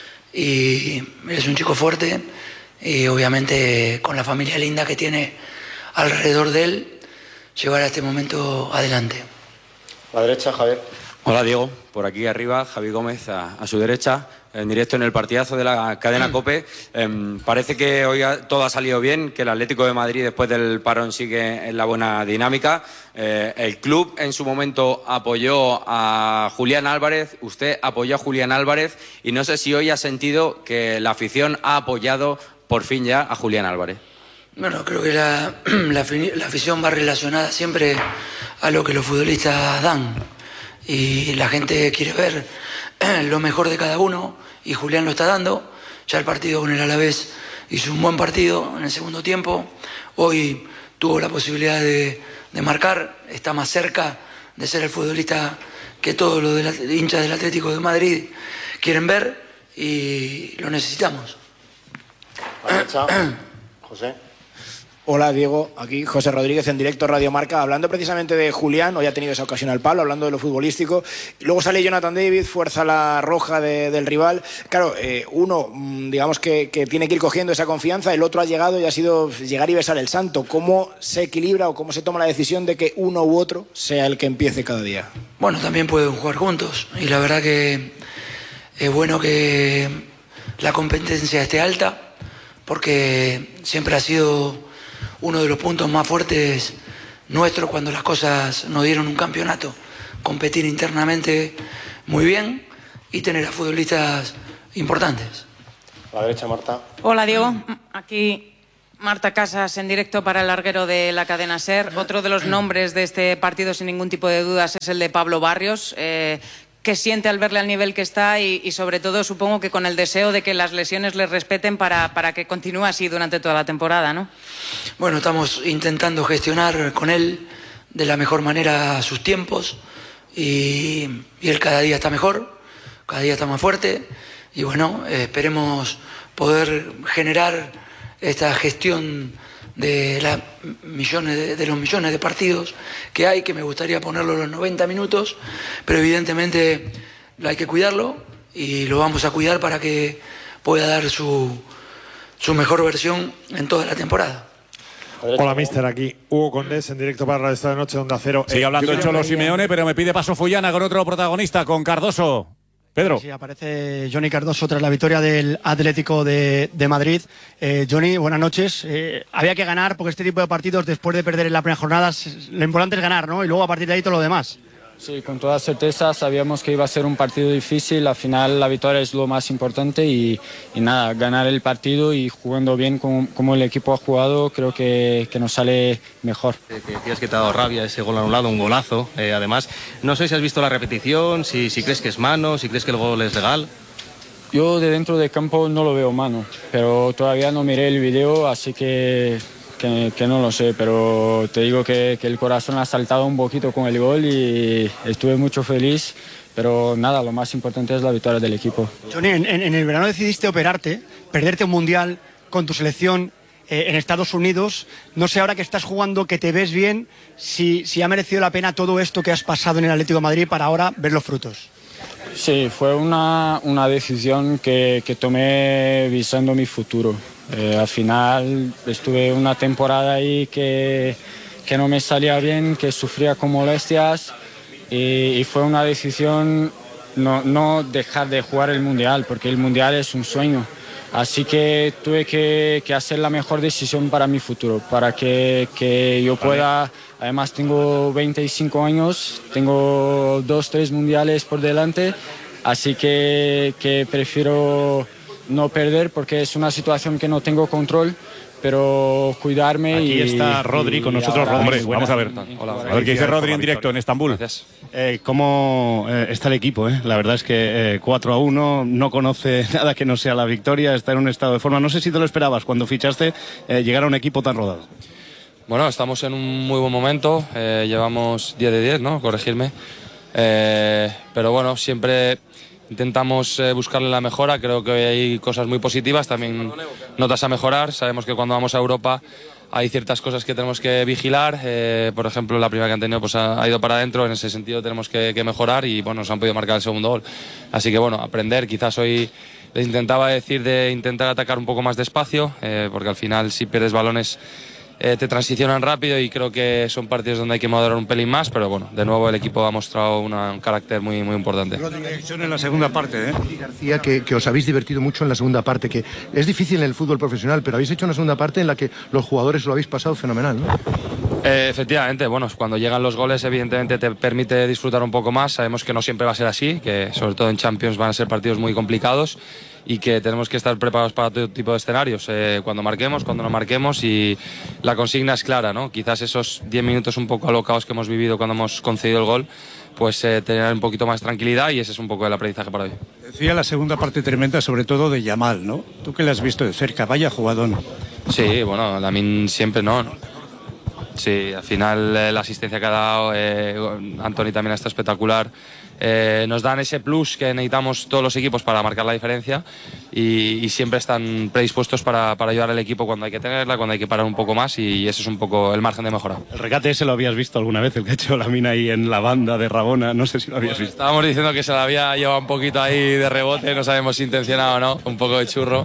y es un chico fuerte y obviamente con la familia linda que tiene alrededor de él llevar a este momento adelante. A la derecha, Javier. Hola Diego, por aquí arriba Javi Gómez a, a su derecha, en directo en el partidazo de la cadena COPE. Eh, parece que hoy ha, todo ha salido bien, que el Atlético de Madrid después del parón sigue en la buena dinámica. Eh, el club en su momento apoyó a Julián Álvarez, usted apoyó a Julián Álvarez y no sé si hoy ha sentido que la afición ha apoyado por fin ya a Julián Álvarez. Bueno, creo que la, la, la afición va relacionada siempre a lo que los futbolistas dan. Y la gente quiere ver lo mejor de cada uno y Julián lo está dando. Ya el partido con el Alavés hizo un buen partido en el segundo tiempo. Hoy tuvo la posibilidad de, de marcar, está más cerca de ser el futbolista que todos los de la, hinchas del Atlético de Madrid quieren ver y lo necesitamos. Chao. José. Hola Diego, aquí José Rodríguez en directo Radio Marca, hablando precisamente de Julián. Hoy ha tenido esa ocasión al palo, hablando de lo futbolístico. Luego sale Jonathan David, fuerza la roja de, del rival. Claro, eh, uno, digamos que, que tiene que ir cogiendo esa confianza, el otro ha llegado y ha sido llegar y besar el santo. ¿Cómo se equilibra o cómo se toma la decisión de que uno u otro sea el que empiece cada día? Bueno, también pueden jugar juntos y la verdad que es bueno que la competencia esté alta porque siempre ha sido uno de los puntos más fuertes nuestros cuando las cosas nos dieron un campeonato. Competir internamente muy bien y tener a futbolistas importantes. A la derecha, Marta. Hola, Diego. Aquí Marta Casas en directo para el larguero de la cadena SER. Otro de los nombres de este partido, sin ningún tipo de dudas, es el de Pablo Barrios. Eh, ¿Qué siente al verle al nivel que está? Y, y sobre todo, supongo que con el deseo de que las lesiones le respeten para, para que continúe así durante toda la temporada, ¿no? Bueno, estamos intentando gestionar con él de la mejor manera sus tiempos y, y él cada día está mejor, cada día está más fuerte y bueno, eh, esperemos poder generar esta gestión de, la millones de, de los millones de partidos que hay, que me gustaría ponerlo los noventa minutos, pero evidentemente hay que cuidarlo y lo vamos a cuidar para que pueda dar su, su mejor versión en toda la temporada. Hola, mister, aquí Hugo Condés en directo para Radio Estadio Noche de Onda Cero. Sigue hablando el Cholo Simeone, pero me pide paso Fullana con otro protagonista, con Cardoso. Pedro. Sí, aparece Johnny Cardoso tras la victoria del Atlético de, de Madrid. Eh, Johnny, buenas noches. Eh, había que ganar porque este tipo de partidos, después de perder en la primera jornada, lo importante es ganar, ¿no? Y luego a partir de ahí todo lo demás. Sí, con toda certeza sabíamos que iba a ser un partido difícil. Al final la victoria es lo más importante y, y nada, ganar el partido y jugando bien como, como el equipo ha jugado, creo que, que nos sale mejor. Que decías que te ha dado rabia ese gol anulado, un golazo. Eh, además, no sé si has visto la repetición, si, si crees que es mano, si crees que el gol es legal. Yo de dentro del campo no lo veo mano, pero todavía no miré el video, así que... Que, que no lo sé, pero te digo que, que el corazón ha saltado un poquito con el gol y estuve mucho feliz, pero nada, lo más importante es la victoria del equipo. Johnny, en, en el verano decidiste operarte, perderte un mundial con tu selección eh, en Estados Unidos. No sé, ahora que estás jugando, que te ves bien, si, si ha merecido la pena todo esto que has pasado en el Atlético de Madrid para ahora ver los frutos. Sí, fue una, una decisión que, que tomé visando mi futuro. Eh, al final estuve una temporada ahí que, que no me salía bien, que sufría con molestias y, y fue una decisión no, no dejar de jugar el Mundial, porque el Mundial es un sueño. Así que tuve que, que hacer la mejor decisión para mi futuro, para que, que yo pueda... Además tengo veinticinco años, tengo dos, tres mundiales por delante, así que, que prefiero no perder porque es una situación que no tengo control, pero cuidarme. Aquí y está Rodri con nosotros. Ahora, hombre, vamos a ver. Hola, a ver qué dice Rodri en directo en Estambul. Eh, ¿Cómo eh, está el equipo? Eh? La verdad es que eh, cuatro a uno, no conoce nada que no sea la victoria, está en un estado de forma. No sé si te lo esperabas cuando fichaste eh, llegar a un equipo tan rodado. Bueno, estamos en un muy buen momento, eh, llevamos diez de diez, ¿no? Corregirme. Eh, pero bueno, siempre intentamos eh, buscarle la mejora, creo que hoy hay cosas muy positivas, también notas a mejorar. Sabemos que cuando vamos a Europa hay ciertas cosas que tenemos que vigilar, eh, por ejemplo la primera que han tenido pues ha, ha ido para adentro, en ese sentido tenemos que, que mejorar y bueno, nos han podido marcar el segundo gol. Así que bueno, aprender, quizás hoy les intentaba decir de intentar atacar un poco más despacio, eh, porque al final si pierdes balones Eh, te transicionan rápido y creo que son partidos donde hay que moderar un pelín más, pero bueno, de nuevo el equipo ha mostrado una, un carácter muy, muy importante. En la segunda parte, ¿eh? García, que, que os habéis divertido mucho en la segunda parte, que es difícil en el fútbol profesional, pero habéis hecho una segunda parte en la que los jugadores lo habéis pasado fenomenal, ¿no? Eh, efectivamente, bueno, cuando llegan los goles evidentemente te permite disfrutar un poco más, sabemos que no siempre va a ser así, que sobre todo en Champions van a ser partidos muy complicados y que tenemos que estar preparados para todo tipo de escenarios, eh, cuando marquemos, cuando no marquemos, y la consigna es clara, ¿no? Quizás esos diez minutos un poco alocados que hemos vivido cuando hemos concedido el gol, pues eh, tener un poquito más de tranquilidad, y ese es un poco el aprendizaje para hoy. Decía la segunda parte tremenda, sobre todo de Yamal, ¿no? Tú que la has visto de cerca, vaya jugadón. Sí, bueno, Lamine siempre no, ¿no? Sí, al final eh, la asistencia que ha dado, eh, Anthony también está espectacular. Eh, nos dan ese plus que necesitamos todos los equipos para marcar la diferencia y, y siempre están predispuestos para, para ayudar al equipo cuando hay que tenerla, cuando hay que parar un poco más, y ese es un poco el margen de mejora. El regate ese lo habías visto alguna vez, el que ha hecho Lamine ahí en la banda de Rabona, no sé si lo habías visto. Estábamos diciendo que se la había llevado un poquito ahí de rebote, no sabemos si intencionado o no, un poco de churro.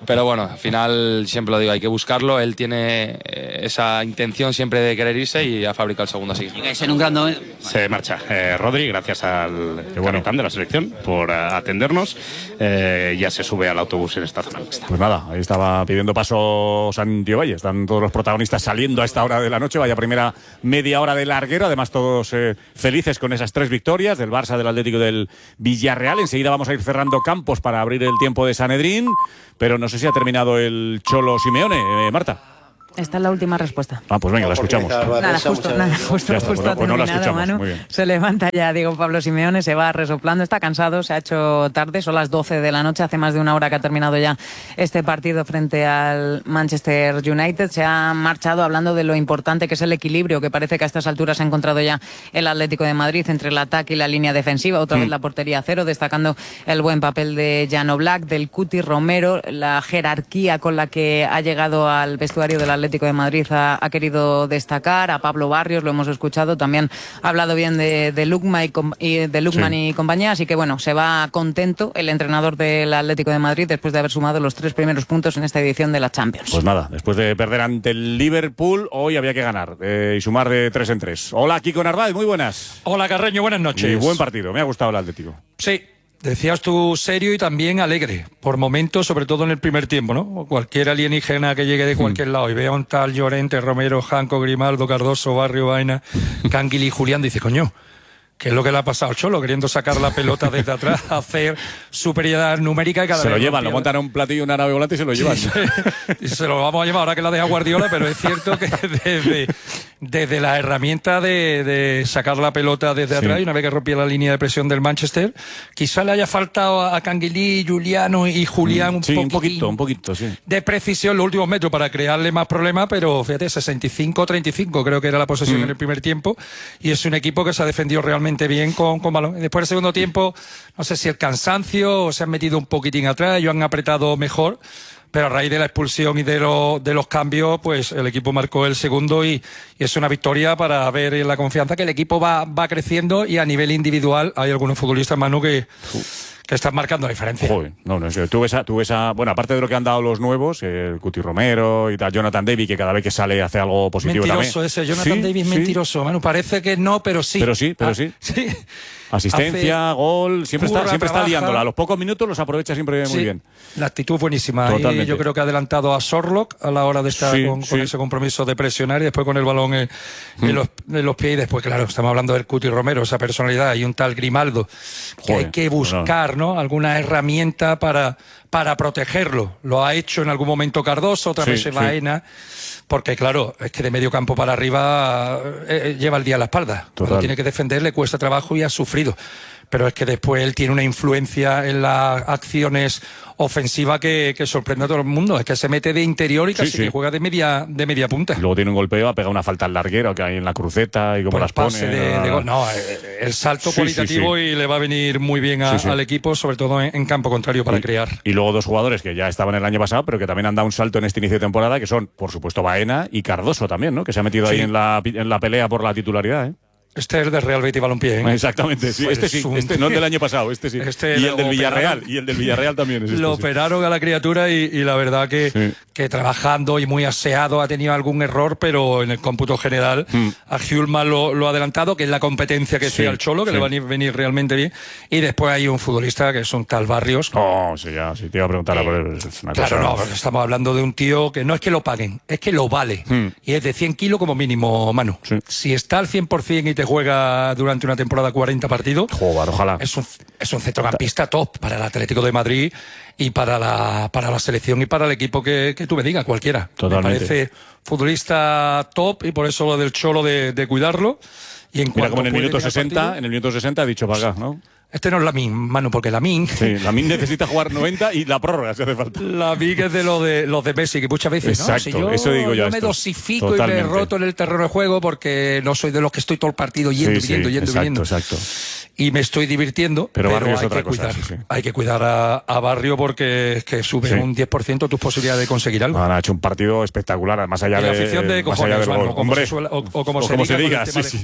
pero bueno, al final siempre lo digo, hay que buscarlo. Él tiene eh, esa intención siempre de querer irse y ha fabricado el segundo así. En un gran momento. Se marcha eh, Rodri, gracias al capitán de la selección por uh, atendernos. Eh, ya se sube al autobús en esta zona. Pues nada, ahí estaba pidiendo paso Santiago Valle. Están todos los protagonistas saliendo a esta hora de la noche. Vaya primera media hora de larguero. Además, todos eh, felices con esas tres victorias del Barça, del Atlético y del Villarreal. Enseguida vamos a ir cerrando campos para abrir el tiempo de Sanedrín. Pero no sé si ha terminado el Cholo Simeone, eh, Marta. Esta es la última respuesta. Ah, pues venga, la escuchamos. Nada, justo, nada, justo, Ya está, justo pues no- ha pues no la terminado, escuchamos, Manu. muy bien. Se levanta ya Diego Pablo Simeone, se va resoplando, está cansado, se ha hecho tarde, son las doce de la noche, hace más de una hora que ha terminado ya este partido frente al Manchester United. Se ha marchado hablando de lo importante que es el equilibrio que parece que a estas alturas ha encontrado ya el Atlético de Madrid entre el ataque y la línea defensiva. Otra Mm. vez la portería a cero, destacando el buen papel de Jan Oblak, del Cuti Romero, la jerarquía con la que ha llegado al vestuario del Atlético de Madrid a ha querido destacar, a Pablo Barrios, lo hemos escuchado, también ha hablado bien de, de Lukman, y, com- y, de Lukman Sí. y compañía, así que bueno, se va contento el entrenador del Atlético de Madrid después de haber sumado los tres primeros puntos en esta edición de la Champions. Pues nada, después de perder ante el Liverpool, hoy había que ganar eh, y sumar de tres en tres. Hola, Kiko Narváez, muy buenas. Hola, Carreño, buenas noches. Y buen partido, me ha gustado el Atlético. Sí, decías tú serio y también alegre, por momentos, sobre todo en el primer tiempo, ¿no? Cualquier alienígena que llegue de cualquier lado y vea un tal Llorente, Romero, Janco, Grimaldo, Cardoso, Barrio, Vaina, Canguili y Julián, dice, coño, ¿qué es lo que le ha pasado al Cholo? Queriendo sacar la pelota desde atrás, hacer superioridad numérica y cada Se vez lo llevan, rompía- lo montan a un platillo, una nave volante y se lo llevan. Sí, sí. Se lo vamos a llevar ahora que la deja Guardiola, pero es cierto que desde, desde la herramienta de, de sacar la pelota desde Sí. atrás y una vez que rompía la línea de presión del Manchester, quizá le haya faltado a Canguilí, Juliano y Julián un, Sí, un poquitín poquito, un poquito, sí. de precisión en los últimos metros para crearle más problemas, pero fíjate, sesenta y cinco treinta y cinco creo que era la posesión Mm. en el primer tiempo y es un equipo que se ha defendido realmente bien con, con balón. Y después del segundo tiempo, no sé si el cansancio o se han metido un poquitín atrás, ellos han apretado mejor, pero a raíz de la expulsión y de, lo- de los cambios, pues el equipo marcó el segundo y, y es una victoria para ver la confianza que el equipo va, va creciendo y a nivel individual hay algunos futbolistas, Manu, que, que están marcando la diferencia. Joder, no, no, es que tú ves, a, tú ves a, bueno, aparte de lo que han dado los nuevos, el Cuti Romero y tal, Jonathan David, que cada vez que sale hace algo positivo Mentiroso también. ese, Jonathan Sí, Davis, sí. mentiroso, Manu. Parece que no, pero sí. Pero sí, pero Ah, sí. sí. Asistencia, Hace- gol, siempre está, curra, siempre está trabaja. liándola. A los pocos minutos los aprovecha siempre muy Sí, bien. La actitud buenísima. Y Totalmente. yo creo que ha adelantado a Sorlock a la hora de estar Sí, con, con sí. ese compromiso de presionar y después con el balón en, en Mm. los, en los pies. Y después, claro, estamos hablando del Cuti Romero, esa personalidad y un tal Grimaldo que Joder, hay que buscar, ¿no? Alguna herramienta para, para protegerlo. Lo ha hecho en algún momento Cardoso, otra Sí, vez sí. Baena. Porque, claro, es que de medio campo para arriba eh, eh, lleva el día a la espalda. Cuando Total. tiene que defender le cuesta trabajo y ha sufrido. Pero es que después él tiene una influencia en las acciones ofensivas que, que sorprende a todo el mundo. Es que se mete de interior y Sí, casi sí. que juega de media, de media punta. Luego tiene un golpeo, ha pegado una falta al larguero que hay en la cruceta y cómo Por las pase pone. de, ah. de gol. No, eh, el salto Sí, sí, cualitativo sí. y le va a venir muy bien a- Sí, sí. al equipo, sobre todo en, en campo contrario para Y- crear. Y luego dos jugadores que ya estaban el año pasado, pero que también han dado un salto en este inicio de temporada, que son, por supuesto, Baena y Cardoso también, ¿no? Que se ha metido ahí Sí. en la, en la pelea por la titularidad, ¿eh? Este es del Real Betis Balompié. ¿eh? Exactamente, sí. Pues Este sí, un- este no el del año pasado, este sí. Este y lo el del Villarreal, operaron. y el del Villarreal también es este, Lo sí. operaron a la criatura y, y la verdad que, Sí. que trabajando y muy aseado ha tenido algún error, pero en el cómputo general Mm. a Hjulman lo, lo ha adelantado, que es la competencia que Sí, sea el Cholo, que sí. le va a venir- venir realmente bien. Y después hay un futbolista que es un tal Barrios. Oh, sí, ya, sí, te iba a preguntar por él. Es una Claro, cosa... no, porque estamos hablando de un tío que no es que lo paguen, es que lo vale. Mm. Y es de cien kilos como mínimo, Manu. Sí. Si está al cien por cien y te juega durante una temporada cuarenta partidos, Joder, ojalá. es un, es un centrocampista top para el Atlético de Madrid y para la, para la selección y para el equipo que, que tú me digas, cualquiera. Totalmente. Me parece futbolista top y por eso lo del Cholo de, de cuidarlo. Y en Mira cuanto como en el puede minuto tener sesenta, partido- en el minuto sesenta ha dicho para acá, ¿no? Este no es Lamin, Manu, porque Lamin... Sí, la Min necesita jugar noventa y la prórroga si hace falta. La vi que es de lo de los de Messi, que muchas veces, ¿no? Exacto, Si yo, eso digo yo a me esto. dosifico Totalmente. y me roto en el terreno de juego porque no soy de los que estoy todo el partido yendo, Sí, viniendo, sí, yendo, exacto, viniendo. exacto. Y me estoy divirtiendo, Pero pero, Barrio es hay, otra que cosa, cuidar, sí, sí. hay que cuidar a, a Barrio porque es que sube Sí. un diez por ciento tus posibilidades de conseguir algo. Han hecho un partido espectacular, más allá Y la de afición de más allá cojones, del Manu, gol. o como Hombre, se suele- o- o como o se como se diga diga, con el tema sí, de- sí.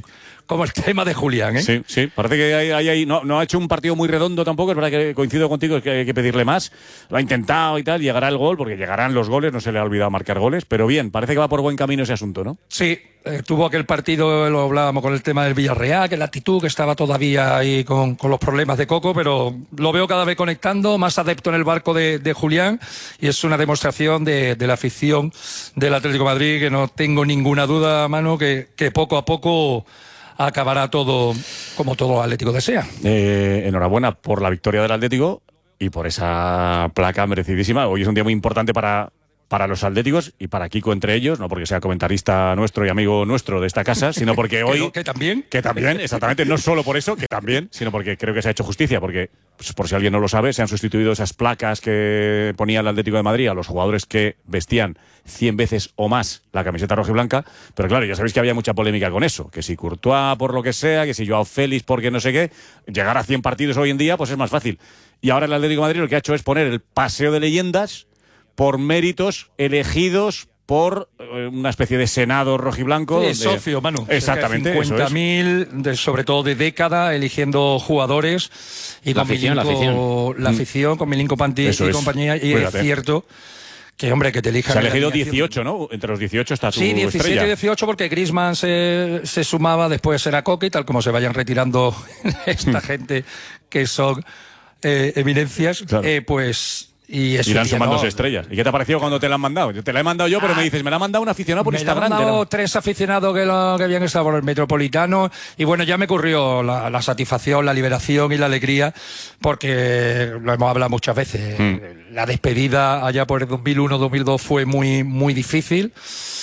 como el tema de Julián, ¿eh? Sí, sí, parece que hay, hay, hay- no, no ha hecho un partido muy redondo tampoco, es verdad que coincido contigo, es que hay que pedirle más, lo ha intentado y tal, llegará el gol, porque llegarán los goles, no se le ha olvidado marcar goles, pero bien, parece que va por buen camino ese asunto, ¿no? Sí, eh, tuvo aquel partido, lo hablábamos con el tema del Villarreal, que la actitud que estaba todavía ahí con, con los problemas de Coco, pero lo veo cada vez conectando, más adepto en el barco de, de Julián, y es una demostración de, de la afición del Atlético de Madrid, que no tengo ninguna duda, Manu, que, que poco a poco acabará todo como todo Atlético desea. Eh, enhorabuena por la victoria del Atlético y por esa placa merecidísima. Hoy es un día muy importante para, para los atléticos y para Kiko entre ellos, no porque sea comentarista nuestro y amigo nuestro de esta casa, sino porque hoy... ¿Que también? Que también, exactamente, no solo por eso, que también, sino porque creo que se ha hecho justicia, porque, pues, por si alguien no lo sabe, se han sustituido esas placas que ponía el Atlético de Madrid a los jugadores que vestían cien veces o más la camiseta roja y blanca, pero claro, ya sabéis que había mucha polémica con eso, que si Courtois por lo que sea, que si Joao Félix porque no sé qué, llegar a cien partidos hoy en día pues es más fácil. Y ahora el Atlético de Madrid lo que ha hecho es poner el paseo de leyendas por méritos elegidos por eh, una especie de senado rojiblanco. Sí, donde- socio, Manu. Exactamente, eso cincuenta es. mil, de, sobre todo de década, eligiendo jugadores. Y La con afición, la Milinko- afición. La Mm. afición, con Milinko Panti Eso y es. compañía. Y Cuídate. es cierto que, hombre, que te elijan. Se ha en la elegido alineación. dieciocho, ¿no? Entre los dieciocho está tu Sí, diecisiete estrella. y dieciocho, porque Griezmann se, se sumaba, después era Coque, y tal como se vayan retirando esta gente que son eh, eminencias, eh, pues. Y eso, Irán tío, sumándose no. estrellas. ¿Y qué te ha parecido cuando te la han mandado? Yo te la he mandado yo, pero me dices, me la ha mandado un aficionado por Me Instagram. han te dado la- tres aficionados que, lo, que habían estado por el Metropolitano, y bueno, ya me ocurrió la, la satisfacción, la liberación y la alegría, porque lo hemos hablado muchas veces. Mm. La despedida allá por el dos mil uno dos mil dos fue muy, muy difícil,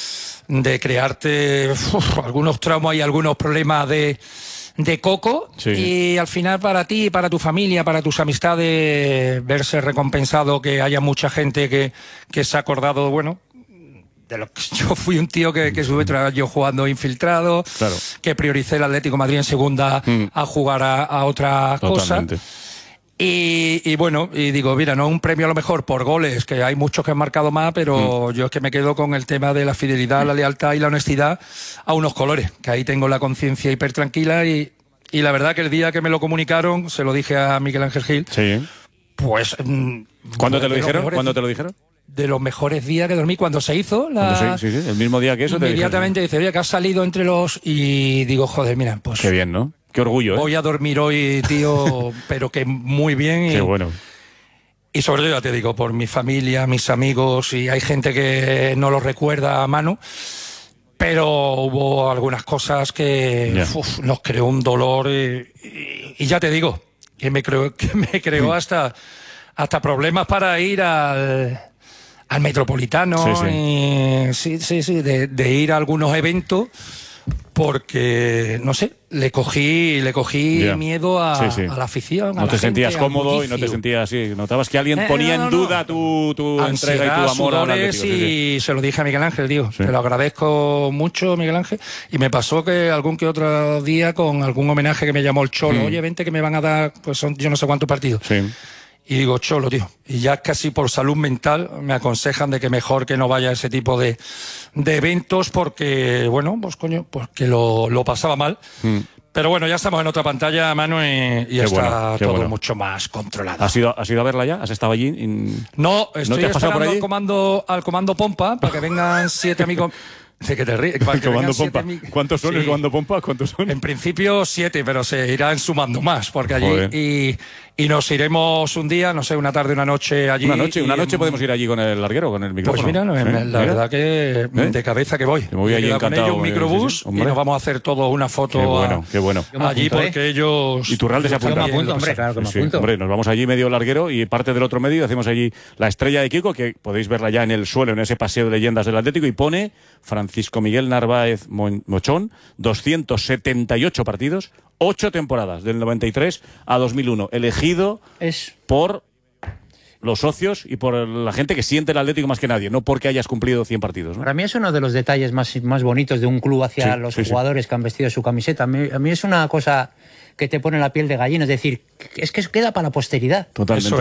de crearte uf, algunos traumas y algunos problemas de, de Coco, Sí. y al final para ti, para tu familia, para tus amistades, verse recompensado, que haya mucha gente que, que se ha acordado, bueno, de lo que yo fui un tío que, que estuve tra- yo jugando infiltrado, Claro. que prioricé el Atlético de Madrid en segunda a jugar a, a otra cosa. Totalmente. Y, y bueno, y digo, mira, no un premio a lo mejor por goles, que hay muchos que han marcado más, pero yo es que me quedo con el tema de la fidelidad, la lealtad y la honestidad a unos colores, que ahí tengo la conciencia hiper tranquila, y, y la verdad que el día que me lo comunicaron, se lo dije a Miguel Ángel Gil, Sí. pues... mm, ¿Cuándo te lo de los dijeron? mejores- ¿Cuándo te lo dijeron? De los mejores días que dormí, cuando se hizo la... Cuando sí, sí, sí, el mismo día que eso te dijeron. Inmediatamente dice, oye, que has salido entre los... Y digo, joder, mira, pues... Qué bien, ¿no? Qué orgullo, ¿eh? Voy a dormir hoy, tío, pero que muy bien. Y, Qué bueno. y sobre todo, ya te digo, por mi familia, mis amigos, y hay gente que no lo recuerda a mano, pero hubo algunas cosas que Ya. uf, nos creó un dolor, y, y- y ya te digo, que me creó, que me creó hasta, hasta problemas para ir al... al Metropolitano, Sí, sí. y- sí, sí, sí, de, de ir a algunos eventos, porque, no sé, le cogí, le cogí Ya. miedo a, Sí, sí. a la afición. a No la te gente, sentías al cómodo y no te bullicio. sentías así. Notabas que alguien Eh, ponía no, en no. duda tu, tu entrega y Ansiedad, tu amor al sudores, Atlético. Sí, sí. y se lo dije a Miguel Ángel, digo, te lo agradezco mucho, Miguel Ángel, y me pasó que algún que otro día con algún homenaje que me llamó el Cholo, Mm. oye, vente que me van a dar, pues son yo no sé cuántos partidos. Sí. Y digo, Cholo, tío, y ya casi por salud mental me aconsejan de que mejor que no vaya a ese tipo de, de eventos, porque, bueno, pues coño, porque lo, lo pasaba mal. Mm. Pero bueno, ya estamos en otra pantalla, Manu, y, y Qué está bueno, qué todo bueno. mucho más controlado. ¿Has ido, ¿Has ido a verla ya? ¿Has estado allí? In- No, estoy te has pasado por esperando allí? al comando, al comando Pompa para que vengan siete amigos. De que te ríes. Para que Comando vengan siete Pompa. ami- ¿Cuántos son Sí. el Comando Pompa? ¿Cuántos son? En principio siete, pero se irán sumando más, porque allí Joder. y, y nos iremos un día, no sé, una tarde, una noche allí. Una noche, una y- noche podemos ir allí con el larguero, con el micrófono. Pues mira, no, ¿Eh? la Mira. verdad que ¿Eh? de cabeza que voy. Me voy He allí quedado con encantado, ellos un eh, microbús sí, sí, hombre. y nos vamos a hacer todos una foto Qué a- bueno, qué bueno. allí, porque ellos... Y Turralde se apunta. Yo me apunto, hombre, claro que me Sí, sí. apunto. Hombre, nos vamos allí medio larguero y parte del otro medio hacemos allí la estrella de Kiko, que podéis verla ya en el suelo, en ese paseo de leyendas del Atlético, y pone Francisco Miguel Narváez Mo- Mochón, doscientos setenta y ocho partidos, ocho temporadas, del noventa y tres a dos mil uno, elegido Es- por los socios y por la gente que siente el Atlético más que nadie, no porque hayas cumplido cien partidos, ¿no? Para mí es uno de los detalles más, más bonitos de un club hacia Sí, los sí, sí. jugadores que han vestido su camiseta. A mí, a mí es una cosa que te pone la piel de gallina, es decir, es que eso queda para la posteridad. Totalmente. Eso es.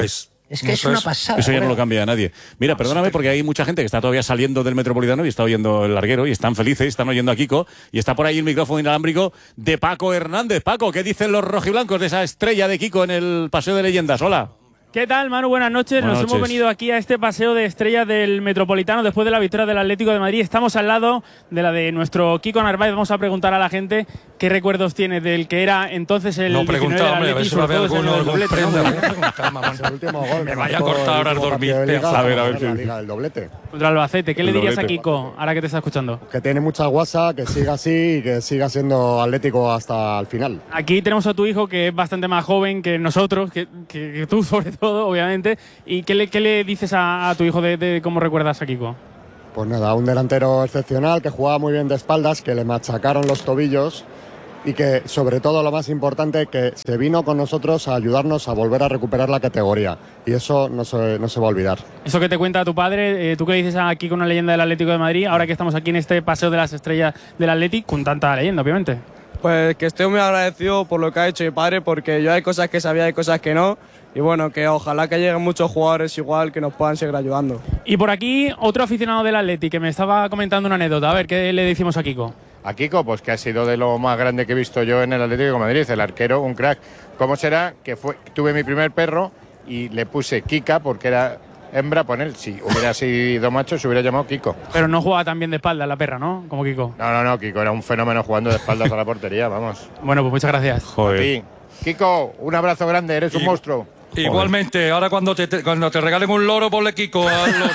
Es que Eso es una pasada. Eso ya no joder. lo cambia a nadie. Mira, perdóname porque hay mucha gente que está todavía saliendo del Metropolitano y está oyendo el larguero y están felices, están oyendo a Kiko y está por ahí el micrófono inalámbrico de Paco Hernández. Paco, ¿qué dicen los rojiblancos de esa estrella de Kiko en el Paseo de Leyendas? Hola. ¿Qué tal, Manu? Buenas noches. Buenas Nos noches. hemos venido aquí a este paseo de estrellas del Metropolitano después de la victoria del Atlético de Madrid. Estamos al lado de la de nuestro Kiko Narváez. Vamos a preguntar a la gente qué recuerdos tiene del que era entonces el No diecinueve del pregunta, hombre, a ver Atleti, si lo sobre ve todo ese alguno, año del algún doblete, ¿no? prenda. Voy a preguntar, mamón. El último gol. Me que vaya a marcó cortar el ahora el último dormir, partido de Liga, pedazo. A ver, a ver, la ¿qué- Liga, el doblete. Contra el Albacete. ¿Qué le El dirías a doblete. Kiko ahora que te está escuchando? Que tiene mucha guasa, que siga así y que siga siendo atlético hasta el final. Aquí tenemos a tu hijo que es bastante más joven que nosotros, que, que- que tú sobre todo, obviamente. ¿Y qué le, qué le dices a, a tu hijo de, de cómo recuerdas a Kiko? Pues nada, un delantero excepcional que jugaba muy bien de espaldas, que le machacaron los tobillos y que, sobre todo, lo más importante, que se vino con nosotros a ayudarnos a volver a recuperar la categoría. Y eso no se, no se va a olvidar. Eso que te cuenta tu padre, eh, tú que le dices aquí con una leyenda del Atlético de Madrid, ahora que estamos aquí en este paseo de las estrellas del Atlético, con tanta leyenda, obviamente. Pues que estoy muy agradecido por lo que ha hecho mi padre, porque yo hay cosas que sabía y cosas que no. Y bueno, que ojalá que lleguen muchos jugadores igual que nos puedan seguir ayudando. Y por aquí, otro aficionado del Atlético que me estaba comentando una anécdota. A ver, ¿qué le decimos a Kiko? A Kiko, pues que ha sido de lo más grande que he visto yo en el Atlético de Madrid, el arquero, un crack. ¿Cómo será que fue, tuve mi primer perro y le puse Kika porque era hembra, pues él, si hubiera sido macho, se hubiera llamado Kiko. Pero no juega tan bien de espalda la perra, ¿no? Como Kiko. No, no, no, Kiko era un fenómeno jugando de espaldas a la portería, vamos. Bueno, pues muchas gracias. A ti. Kiko, un abrazo grande, eres un monstruo. Igualmente, ahora cuando te, te- cuando te regalen un loro, ponle Kiko al loro.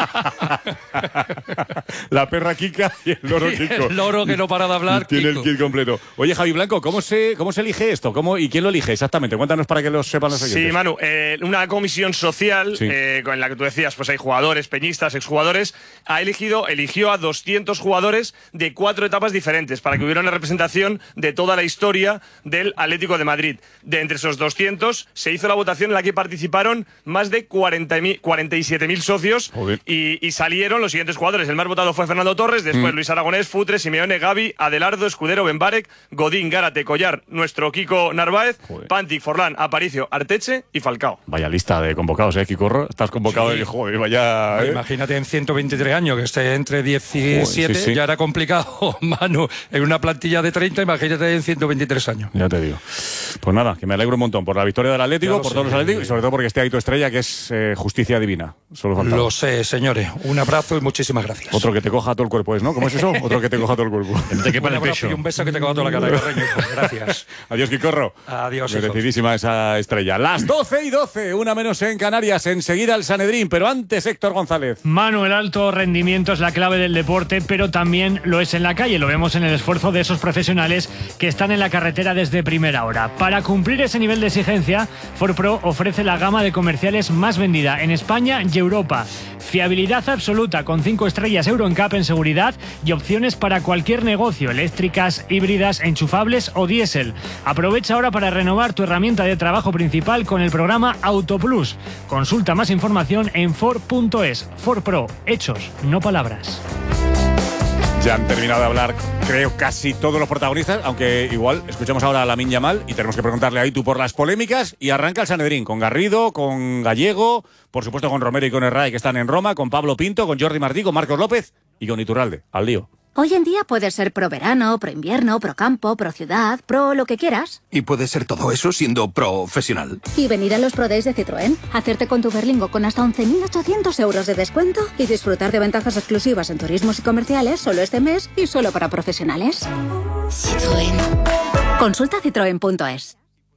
La perra Kika y el loro Kiko. El loro que no para de hablar, Tiene Kiko. el kit completo. Oye, Javi Blanco, ¿cómo se, cómo se elige esto? ¿Cómo, ¿Y quién lo elige exactamente? Cuéntanos para que lo sepan los oyentes. Sí, Manu, eh, una comisión social Sí. eh, con la que tú decías, pues hay jugadores, peñistas, exjugadores, ha elegido, eligió a doscientos jugadores de cuatro etapas diferentes para que hubiera una representación de toda la historia del Atlético de Madrid. De entre esos doscientos se hizo la votación en la que participaron más de cuarenta mil, cuarenta y siete mil socios y, y salieron los siguientes jugadores. El más votado fue Fernando Torres, después Mm. Luis Aragonés, Futre, Simeone, Gavi, Adelardo, Escudero, Benbarek, Godín, Gárate, Collar, nuestro Kiko Narváez, Pantic, Forlán, Aparicio, Arteche y Falcao. Vaya lista de convocados, ¿eh, Kikorro? Estás convocado Sí. y, joder, vaya... ¿eh? Imagínate en ciento veintitrés años, que esté entre diecisiete, Joder, sí, sí. ya era complicado, Manu. En una plantilla de treinta, imagínate en ciento veintitrés años. Ya te digo. Pues nada, que me alegro un montón por la victoria del Atlético, Ya lo por sé. todos los Atléticos y sobre todo porque esté ahí tu estrella, que es eh, justicia divina. Solo faltaba. Lo sé, señores. Un abrazo y muchísimas gracias. Otro que te coja todo el cuerpo, ¿es, no? ¿Cómo es eso? Otro que te coja todo el cuerpo. Un abrazo y un beso que te coja toda la cara. Carreño. Gracias. Adiós, Kikorro. Adiós, hijos. Merecidísima esa estrella. Las doce y doce, una menos en Canarias. Enseguida el Sanedrín, pero antes Héctor González. Manu, el alto rendimiento es la clave del deporte, pero también lo es en la calle. Lo vemos en el esfuerzo de esos profesionales que están en la carretera desde primera hora. Para cumplir ese nivel de exigencia, Ford Pro ofrece la gama de comerciales más vendida en España y Europa. Fiabilidad absoluta con cinco estrellas Euro N C A P en seguridad y opciones para cualquier negocio, eléctricas, híbridas, enchufables o diésel. Aprovecha ahora para renovar tu herramienta de trabajo principal con el programa AutoPlus. Consulta más información en Ford punto es. Ford Pro, hechos, no palabras. Ya han terminado de hablar, creo, casi todos los protagonistas, aunque igual escuchamos ahora a Lamine Yamal y tenemos que preguntarle a Itu por las polémicas. Y arranca el Sanedrín con Garrido, con Gallego, por supuesto con Romero y con Herray, que están en Roma, con Pablo Pinto, con Jordi Martí, con Marcos López y con Iturralde. Al lío. Hoy en día puedes ser pro verano, pro invierno, pro campo, pro ciudad, pro lo que quieras. Y puede ser todo eso siendo profesional. Y venir a los Pro Days de Citroën, hacerte con tu Berlingo con hasta once mil ochocientos euros de descuento y disfrutar de ventajas exclusivas en turismos y comerciales solo este mes y solo para profesionales. Citroën. Consulta citroen punto es.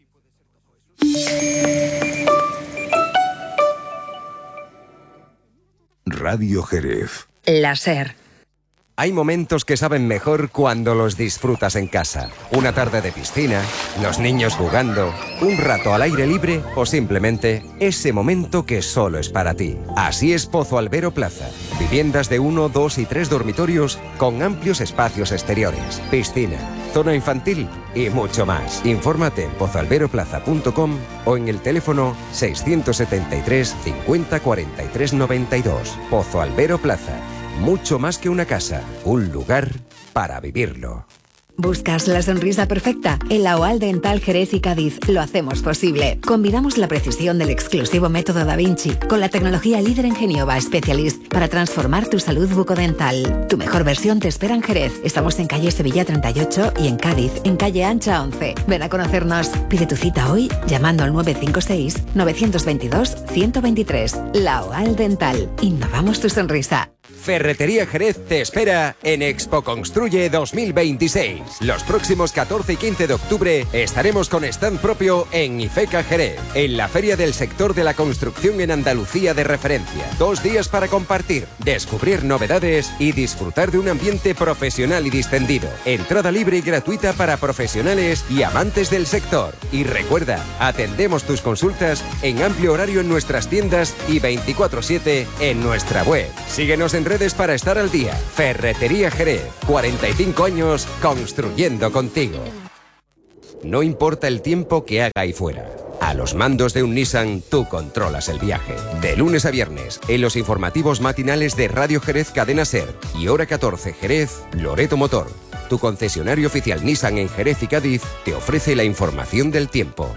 Radio Jerez. La SER. Hay momentos que saben mejor cuando los disfrutas en casa. Una tarde de piscina, los niños jugando, un rato al aire libre o simplemente ese momento que solo es para ti. Así es Pozo Albero Plaza. Viviendas de uno, dos y tres dormitorios con amplios espacios exteriores, piscina, zona infantil y mucho más. Infórmate en pozo albero plaza punto com o en el teléfono seiscientos setenta y tres cincuenta cuarenta y tres noventa y dos. Pozo Albero Plaza. Mucho más que una casa, un lugar para vivirlo. ¿Buscas la sonrisa perfecta? En la OAL Dental Jerez y Cádiz lo hacemos posible. Combinamos la precisión del exclusivo método Da Vinci con la tecnología líder en Geniova Specialist para transformar tu salud bucodental. Tu mejor versión te espera en Jerez. Estamos en calle Sevilla treinta y ocho y en Cádiz, en calle Ancha once. Ven a conocernos. Pide tu cita hoy llamando al nueve cinco seis, nueve dos dos, uno cero dos tres. La OAL Dental. Innovamos tu sonrisa. Ferretería Jerez te espera en Expo Construye dos mil veintiséis. Los próximos catorce y quince de octubre estaremos con stand propio en IFECA Jerez, en la feria del sector de la construcción en Andalucía de referencia. Dos días para compartir, descubrir novedades y disfrutar de un ambiente profesional y distendido. Entrada libre y gratuita para profesionales y amantes del sector. Y recuerda, atendemos tus consultas en amplio horario en nuestras tiendas y veinticuatro siete en nuestra web. Síguenos en redes para estar al día. Ferretería Jerez, cuarenta y cinco años construyendo contigo. No importa el tiempo que haga ahí fuera. A los mandos de un Nissan, tú controlas el viaje. De lunes a viernes, en los informativos matinales de Radio Jerez Cadena Ser y Hora catorce Jerez, Loreto Motor. Tu concesionario oficial Nissan en Jerez y Cádiz te ofrece la información del tiempo.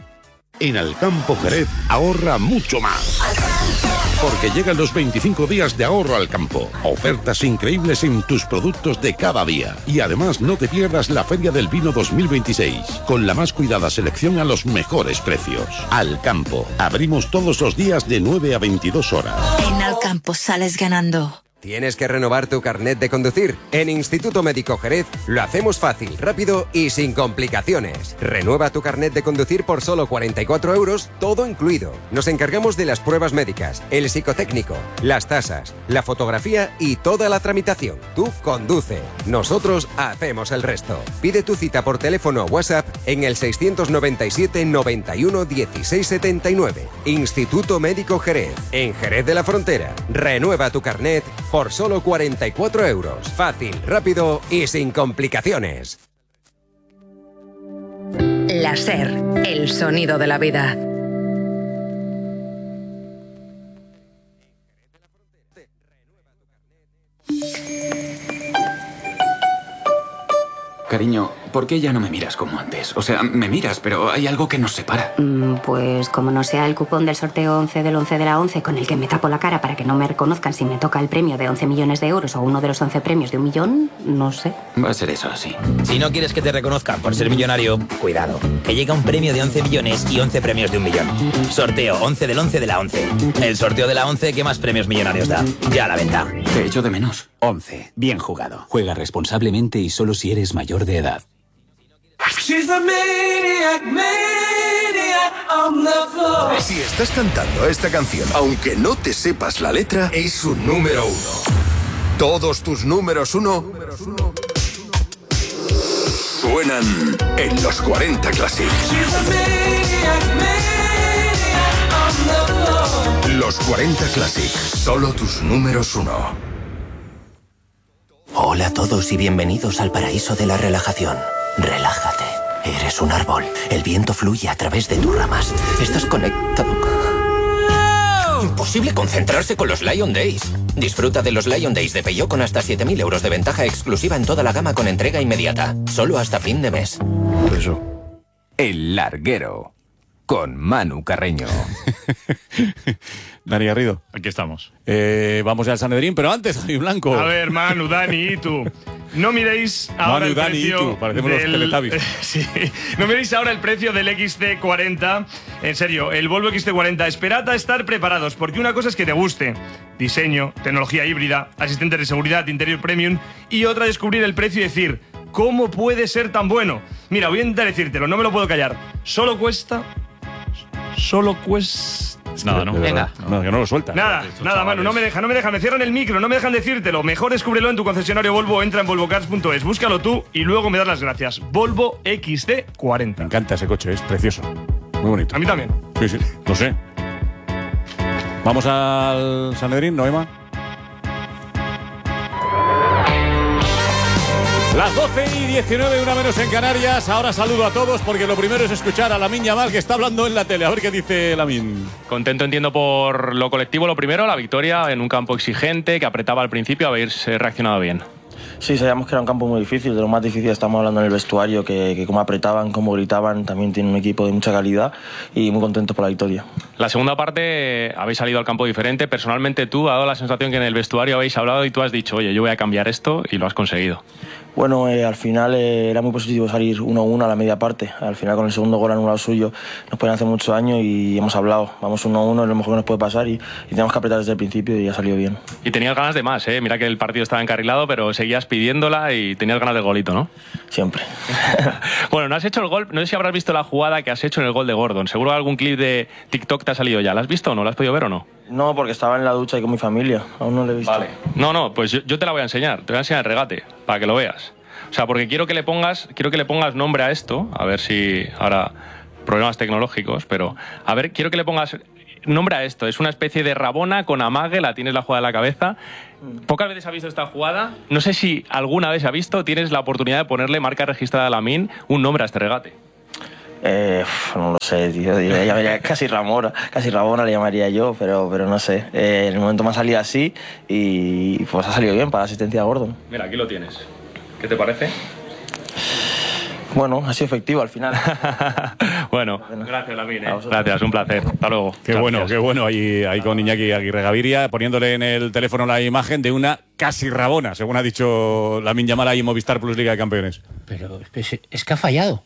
En Alcampo Jerez ahorra mucho más. Porque llegan los veinticinco días de ahorro al campo. Ofertas increíbles en tus productos de cada día. Y además no te pierdas la Feria del Vino dos mil veintiséis. Con la más cuidada selección a los mejores precios. Alcampo. Abrimos todos los días de nueve a veintidós horas. En Alcampo sales ganando. ¿Tienes que renovar tu carnet de conducir? En Instituto Médico Jerez lo hacemos fácil, rápido y sin complicaciones. Renueva tu carnet de conducir por solo cuarenta y cuatro euros, todo incluido. Nos encargamos de las pruebas médicas, el psicotécnico, las tasas, la fotografía y toda la tramitación. Tú conduce, nosotros hacemos el resto. Pide tu cita por teléfono o WhatsApp en el seiscientos noventa y siete, noventa y uno, dieciséis setenta y nueve. Instituto Médico Jerez, en Jerez de la Frontera. Renueva tu carnet por solo cuarenta y cuatro euros. Fácil, rápido y sin complicaciones. La SER, el sonido de la vida. Cariño, ¿por qué ya no me miras como antes? O sea, me miras, pero hay algo que nos separa. Mm, pues como no sea el cupón del sorteo once del once de la once con el que me tapo la cara para que no me reconozcan si me toca el premio de once millones de euros o uno de los once premios de un millón, no sé. Va a ser eso así. Si no quieres que te reconozcan por ser millonario, cuidado, que llega un premio de once millones y once premios de un millón. Sorteo once del once de la once. El sorteo de la once que más premios millonarios da. Ya a la venta. Te echo de menos. once. Bien jugado. Juega responsablemente y solo si eres mayor de edad. Si estás cantando esta canción, aunque no te sepas la letra, es su número uno. Todos tus números uno suenan en los cuarenta Classic. Los cuarenta Classic, solo tus números uno. Hola a todos y bienvenidos al paraíso de la relajación. Relájate. Eres un árbol. El viento fluye a través de tus ramas. Estás conectado. Imposible concentrarse con los Lion Days. Disfruta de los Lion Days de Peugeot con hasta siete mil euros de ventaja exclusiva en toda la gama con entrega inmediata. Solo hasta fin de mes. Eso. El Larguero. Con Manu Carreño. Dani Garrido. Aquí estamos. Eh, vamos ya al Sanedrín, pero antes, Javi Blanco. A ver, Manu, Dani y tú. No miréis ahora Manu, el Dani precio y tú. Parecemos del... los Teletubbies. Sí. No miréis ahora el precio del X C cuarenta. En serio, el Volvo X C cuarenta. Esperad a estar preparados, porque una cosa es que te guste. Diseño, tecnología híbrida, asistentes de seguridad, interior premium. Y otra, descubrir el precio y decir, ¿cómo puede ser tan bueno? Mira, voy a intentar decírtelo, no me lo puedo callar. Solo cuesta... Solo cuesta... Nada, ¿no? Venga. No, que no lo suelta. Nada, nada, Manu, no me dejan, no me dejan, me cierran el micro, no me dejan decírtelo. Mejor descúbrelo en tu concesionario Volvo, entra en volvo cars punto es, búscalo tú y luego me das las gracias. Volvo X C cuarenta. Me encanta ese coche, es precioso. Muy bonito. A mí también. Sí, sí, lo sé. Vamos al Sanedrín, Noema. Las doce y diecinueve, una menos en Canarias. Ahora saludo a todos porque lo primero es escuchar a Lamine Yamal, que está hablando en la tele. A ver qué dice Lamine. Contento, entiendo, por lo colectivo. Lo primero, la victoria en un campo exigente que apretaba al principio, habéis reaccionado bien. Sí, sabíamos que era un campo muy difícil, de lo más difícil estamos hablando en el vestuario, que, que cómo apretaban, cómo gritaban, también tiene un equipo de mucha calidad y muy contentos por la victoria. La segunda parte habéis salido al campo diferente, personalmente tú ha dado la sensación que en el vestuario habéis hablado y tú has dicho, oye, yo voy a cambiar esto y lo has conseguido. Bueno, eh, al final eh, era muy positivo salir uno a uno a la media parte, al final con el segundo gol anulado suyo nos pueden hacer mucho daño y hemos hablado, vamos uno a uno, es lo mejor que nos puede pasar y, y tenemos que apretar desde el principio y ha salido bien. Y tenías ganas de más, ¿eh? Mira que el partido estaba encarrilado, pero seguías pidiéndola y tenías ganas del golito, ¿no? Siempre. Bueno, no has hecho el gol, no sé si habrás visto la jugada que has hecho en el gol de Gordon, seguro algún clip de TikTok te ha salido ya, ¿la has visto o no? ¿La has podido ver o no? No, porque estaba en la ducha y con mi familia, aún no lo he visto. Vale. No, no, pues yo, yo te la voy a enseñar, te voy a enseñar el regate, para que lo veas. O sea, porque quiero que le pongas, quiero que le pongas nombre a esto, a ver si ahora problemas tecnológicos, pero a ver, quiero que le pongas nombre a esto. Es una especie de rabona con amague, la tienes la jugada en la cabeza. Pocas veces ha visto esta jugada. No sé si alguna vez ha visto, tienes la oportunidad de ponerle marca registrada a Lamine un nombre a este regate. Eh, no lo sé, tío, le llamaría casi Ramona, casi Rabona le llamaría yo, pero, pero no sé. Eh, en el momento me ha salido así y pues ha salido bien para la asistencia a Gordon. Mira, aquí lo tienes. ¿Qué te parece? Bueno, ha sido efectivo al final. Bueno, gracias, Lamine. ¿eh? Gracias, un placer. Hasta luego. Qué gracias. Bueno, qué bueno. Ahí, ahí con Iñaki Aguirre Gaviria, poniéndole en el teléfono la imagen de una casi rabona, según ha dicho Lamine Yamal ahí en Movistar Plus Liga de Campeones. Pero es, es que ha fallado.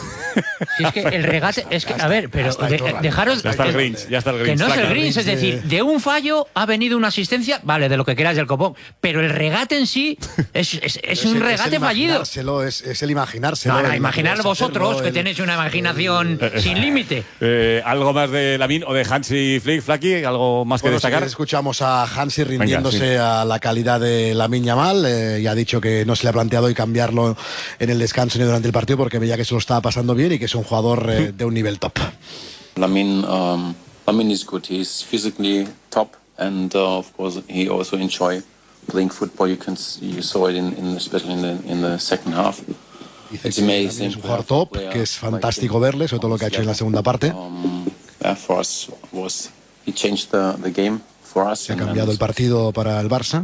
Si es que el regate, es que, a ver, pero de, dejaros. Ya está el Grinch, ya está el Grinch. Que no es el Grinch, es decir, de un fallo ha venido una asistencia, vale, de lo que quieras del copón, pero el regate en sí es, es, es un el, regate es fallido. Es, es el imaginárselo. No, no, imaginar vosotros hacerlo, que el, tenéis una imaginación el, sin límite. Eh, ¿Algo más de Lamine o de Hansi Flick, Flaky? ¿Algo más bueno, que destacar? Si escuchamos a Hansi rindiéndose Venga, sí. a la calidad de Lamine Yamal eh, y ha dicho que no se le ha planteado y cambiarlo en el descanso ni durante el partido porque veía que se lo estaba pasando bien y que es un jugador eh, de un nivel top. Lamine, um, Lamine is good. He's physically top, and uh, of course he also enjoy playing football. You can you saw it in, in especially in the in the second half. Dice It's que amazing. Es un jugador top, que es fantástico verle, sobre todo lo que ha hecho en la segunda parte. Um, yeah, for us was he changed the the game for us. Se ha cambiado el partido para el Barça.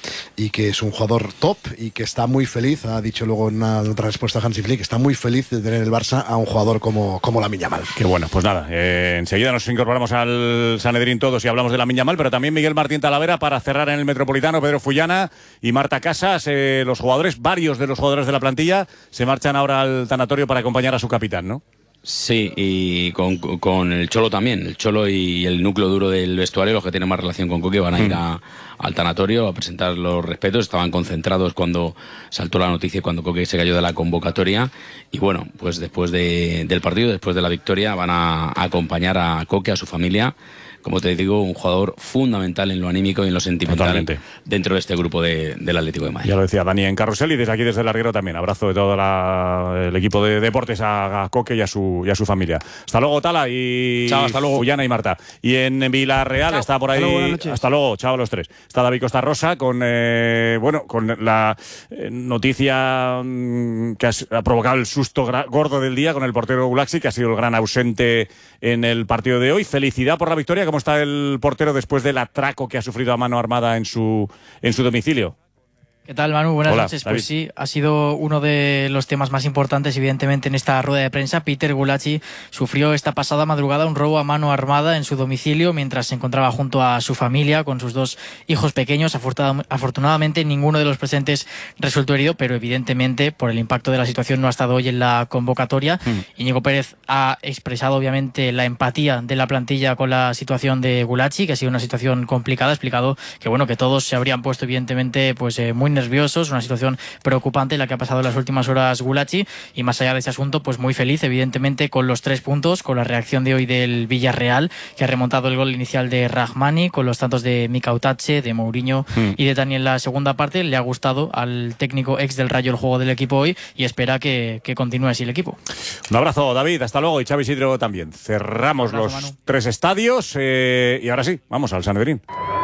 Y que es un jugador top y que está muy feliz, ha dicho luego en una otra respuesta a Hansi Flick, está muy feliz de tener el Barça a un jugador como, como Lamine Yamal. Qué bueno, pues nada, eh, enseguida nos incorporamos al Sanedrín todos y hablamos de Lamine Yamal, pero también Miguel Martín Talavera para cerrar en el Metropolitano, Pedro Fullana y Marta Casas, eh, los jugadores, varios de los jugadores de la plantilla se marchan ahora al tanatorio para acompañar a su capitán, ¿no? Sí, y con, con el Cholo también. El Cholo y el núcleo duro del vestuario, los que tienen más relación con Coque, van a ir a, al tanatorio a presentar los respetos. Estaban concentrados cuando saltó la noticia, cuando Coque se cayó de la convocatoria. Y bueno, pues después de, del partido, después de la victoria, van a, a acompañar a Coque, a su familia. Como te digo, un jugador fundamental en lo anímico y en lo sentimental. Totalmente. Dentro de este grupo de, del Atlético de Madrid. Ya lo decía Dani en Carrusel y desde aquí, desde el larguero también. Abrazo de todo la, el equipo de deportes a, a Coque y a, su, y a su familia. Hasta luego, Tala y chao, hasta luego. Fullana y Marta. Y en Villarreal chao. Está por ahí. Hasta luego, hasta luego, chao a los tres. Está David Costa Rosa con, eh, bueno, con la eh, noticia mm, que ha, ha provocado el susto gordo del día con el portero Gulaxi, que ha sido el gran ausente en el partido de hoy. Felicidad por la victoria. ¿Cómo está el portero después del atraco que ha sufrido a mano armada en su, en su domicilio? ¿Qué tal, Manu? Buenas Hola, noches. David. Pues sí, ha sido uno de los temas más importantes, evidentemente, en esta rueda de prensa. Peter Gulacsi sufrió esta pasada madrugada un robo a mano armada en su domicilio mientras se encontraba junto a su familia con sus dos hijos pequeños. Afortunadamente, ninguno de los presentes resultó herido, pero evidentemente, por el impacto de la situación, no ha estado hoy en la convocatoria. Mm. Íñigo Pérez ha expresado, obviamente, la empatía de la plantilla con la situación de Gulacsi, que ha sido una situación complicada. Ha explicado que, bueno, que todos se habrían puesto, evidentemente, pues eh, muy nerviosos, una situación preocupante la que ha pasado en las últimas horas Gulacsi, y más allá de ese asunto, pues muy feliz evidentemente con los tres puntos, con la reacción de hoy del Villarreal, que ha remontado el gol inicial de Rahmani, con los tantos de Mika Utache, de Mourinho mm. y de Dani en la segunda parte. Le ha gustado al técnico ex del Rayo el juego del equipo hoy y espera que, que continúe así el equipo. Un abrazo, David, hasta luego, y Xavi Isidro también. Cerramos abrazo, los Manu. tres estadios eh, y ahora sí, vamos al Sanedrín.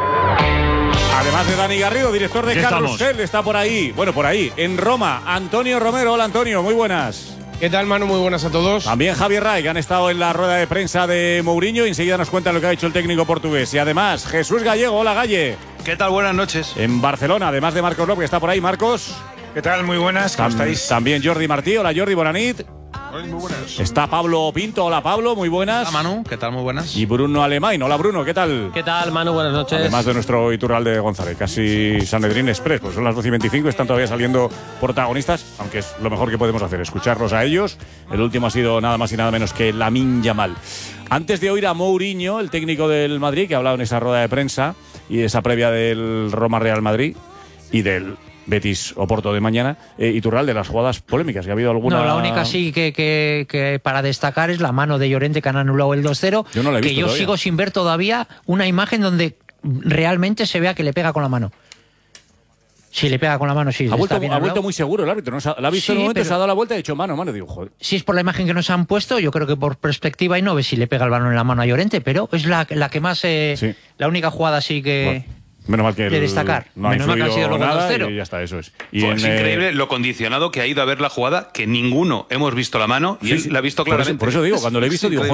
Además de Dani Garrido, director de Carrusel, está por ahí, bueno, por ahí, en Roma, Antonio Romero. Hola, Antonio, muy buenas. ¿Qué tal, Manu? Muy buenas a todos. También Javier Ray, que han estado en la rueda de prensa de Mourinho, y enseguida nos cuentan lo que ha hecho el técnico portugués. Y además, Jesús Gallego. Hola, Galle. ¿Qué tal? Buenas noches. En Barcelona, además de Marcos López, que está por ahí. Marcos. ¿Qué tal? Muy buenas, ¿cómo Tam estáis? También Jordi Martí. Hola Jordi, Bonanit. Muy buenas. Está Pablo Pinto. Hola Pablo, muy buenas. Hola Manu, ¿qué tal? Muy buenas. Y Bruno Alemán. Hola Bruno, ¿qué tal? ¿Qué tal, Manu? Buenas noches. Además de nuestro Iturralde González, casi Sanedrín Express, pues son las doce y veinticinco, están todavía saliendo protagonistas, aunque es lo mejor que podemos hacer, escucharlos a ellos. El último ha sido nada más y nada menos que Lamine Yamal. Antes de oír a Mourinho, el técnico del Madrid, que ha hablado en esa rueda de prensa y esa previa del Roma Real Madrid y del Betis Oporto de mañana, eh, Iturralde, de las jugadas polémicas, que ha habido alguna... No, la única sí que, que, que para destacar es la mano de Llorente, que han anulado el dos cero. Yo no la he visto que yo todavía. sigo sin ver todavía una imagen donde realmente se vea que le pega con la mano. Si le pega con la mano, sí. Ha vuelto, está bien ha anulado. vuelto muy seguro el árbitro, ¿no? Se ha- la ha visto Sí, en un momento, pero- se ha dado la vuelta y ha dicho mano, mano, y digo, joder. Si es por la imagen que nos han puesto, yo creo que por perspectiva y no ve si le pega el balón en la mano a Llorente, pero es la, la que más... Eh, la única jugada así que... Menos mal que de el- destacar. no ha Menos mal que ha influido sido luego nada dos cero. y ya está, eso es. Y Pues es en, eh, increíble lo condicionado que ha ido a ver la jugada, que ninguno hemos visto la mano y Sí, él sí. la ha visto Por eso- claramente. por eso digo, Es- cuando le he es visto, digo, increíble.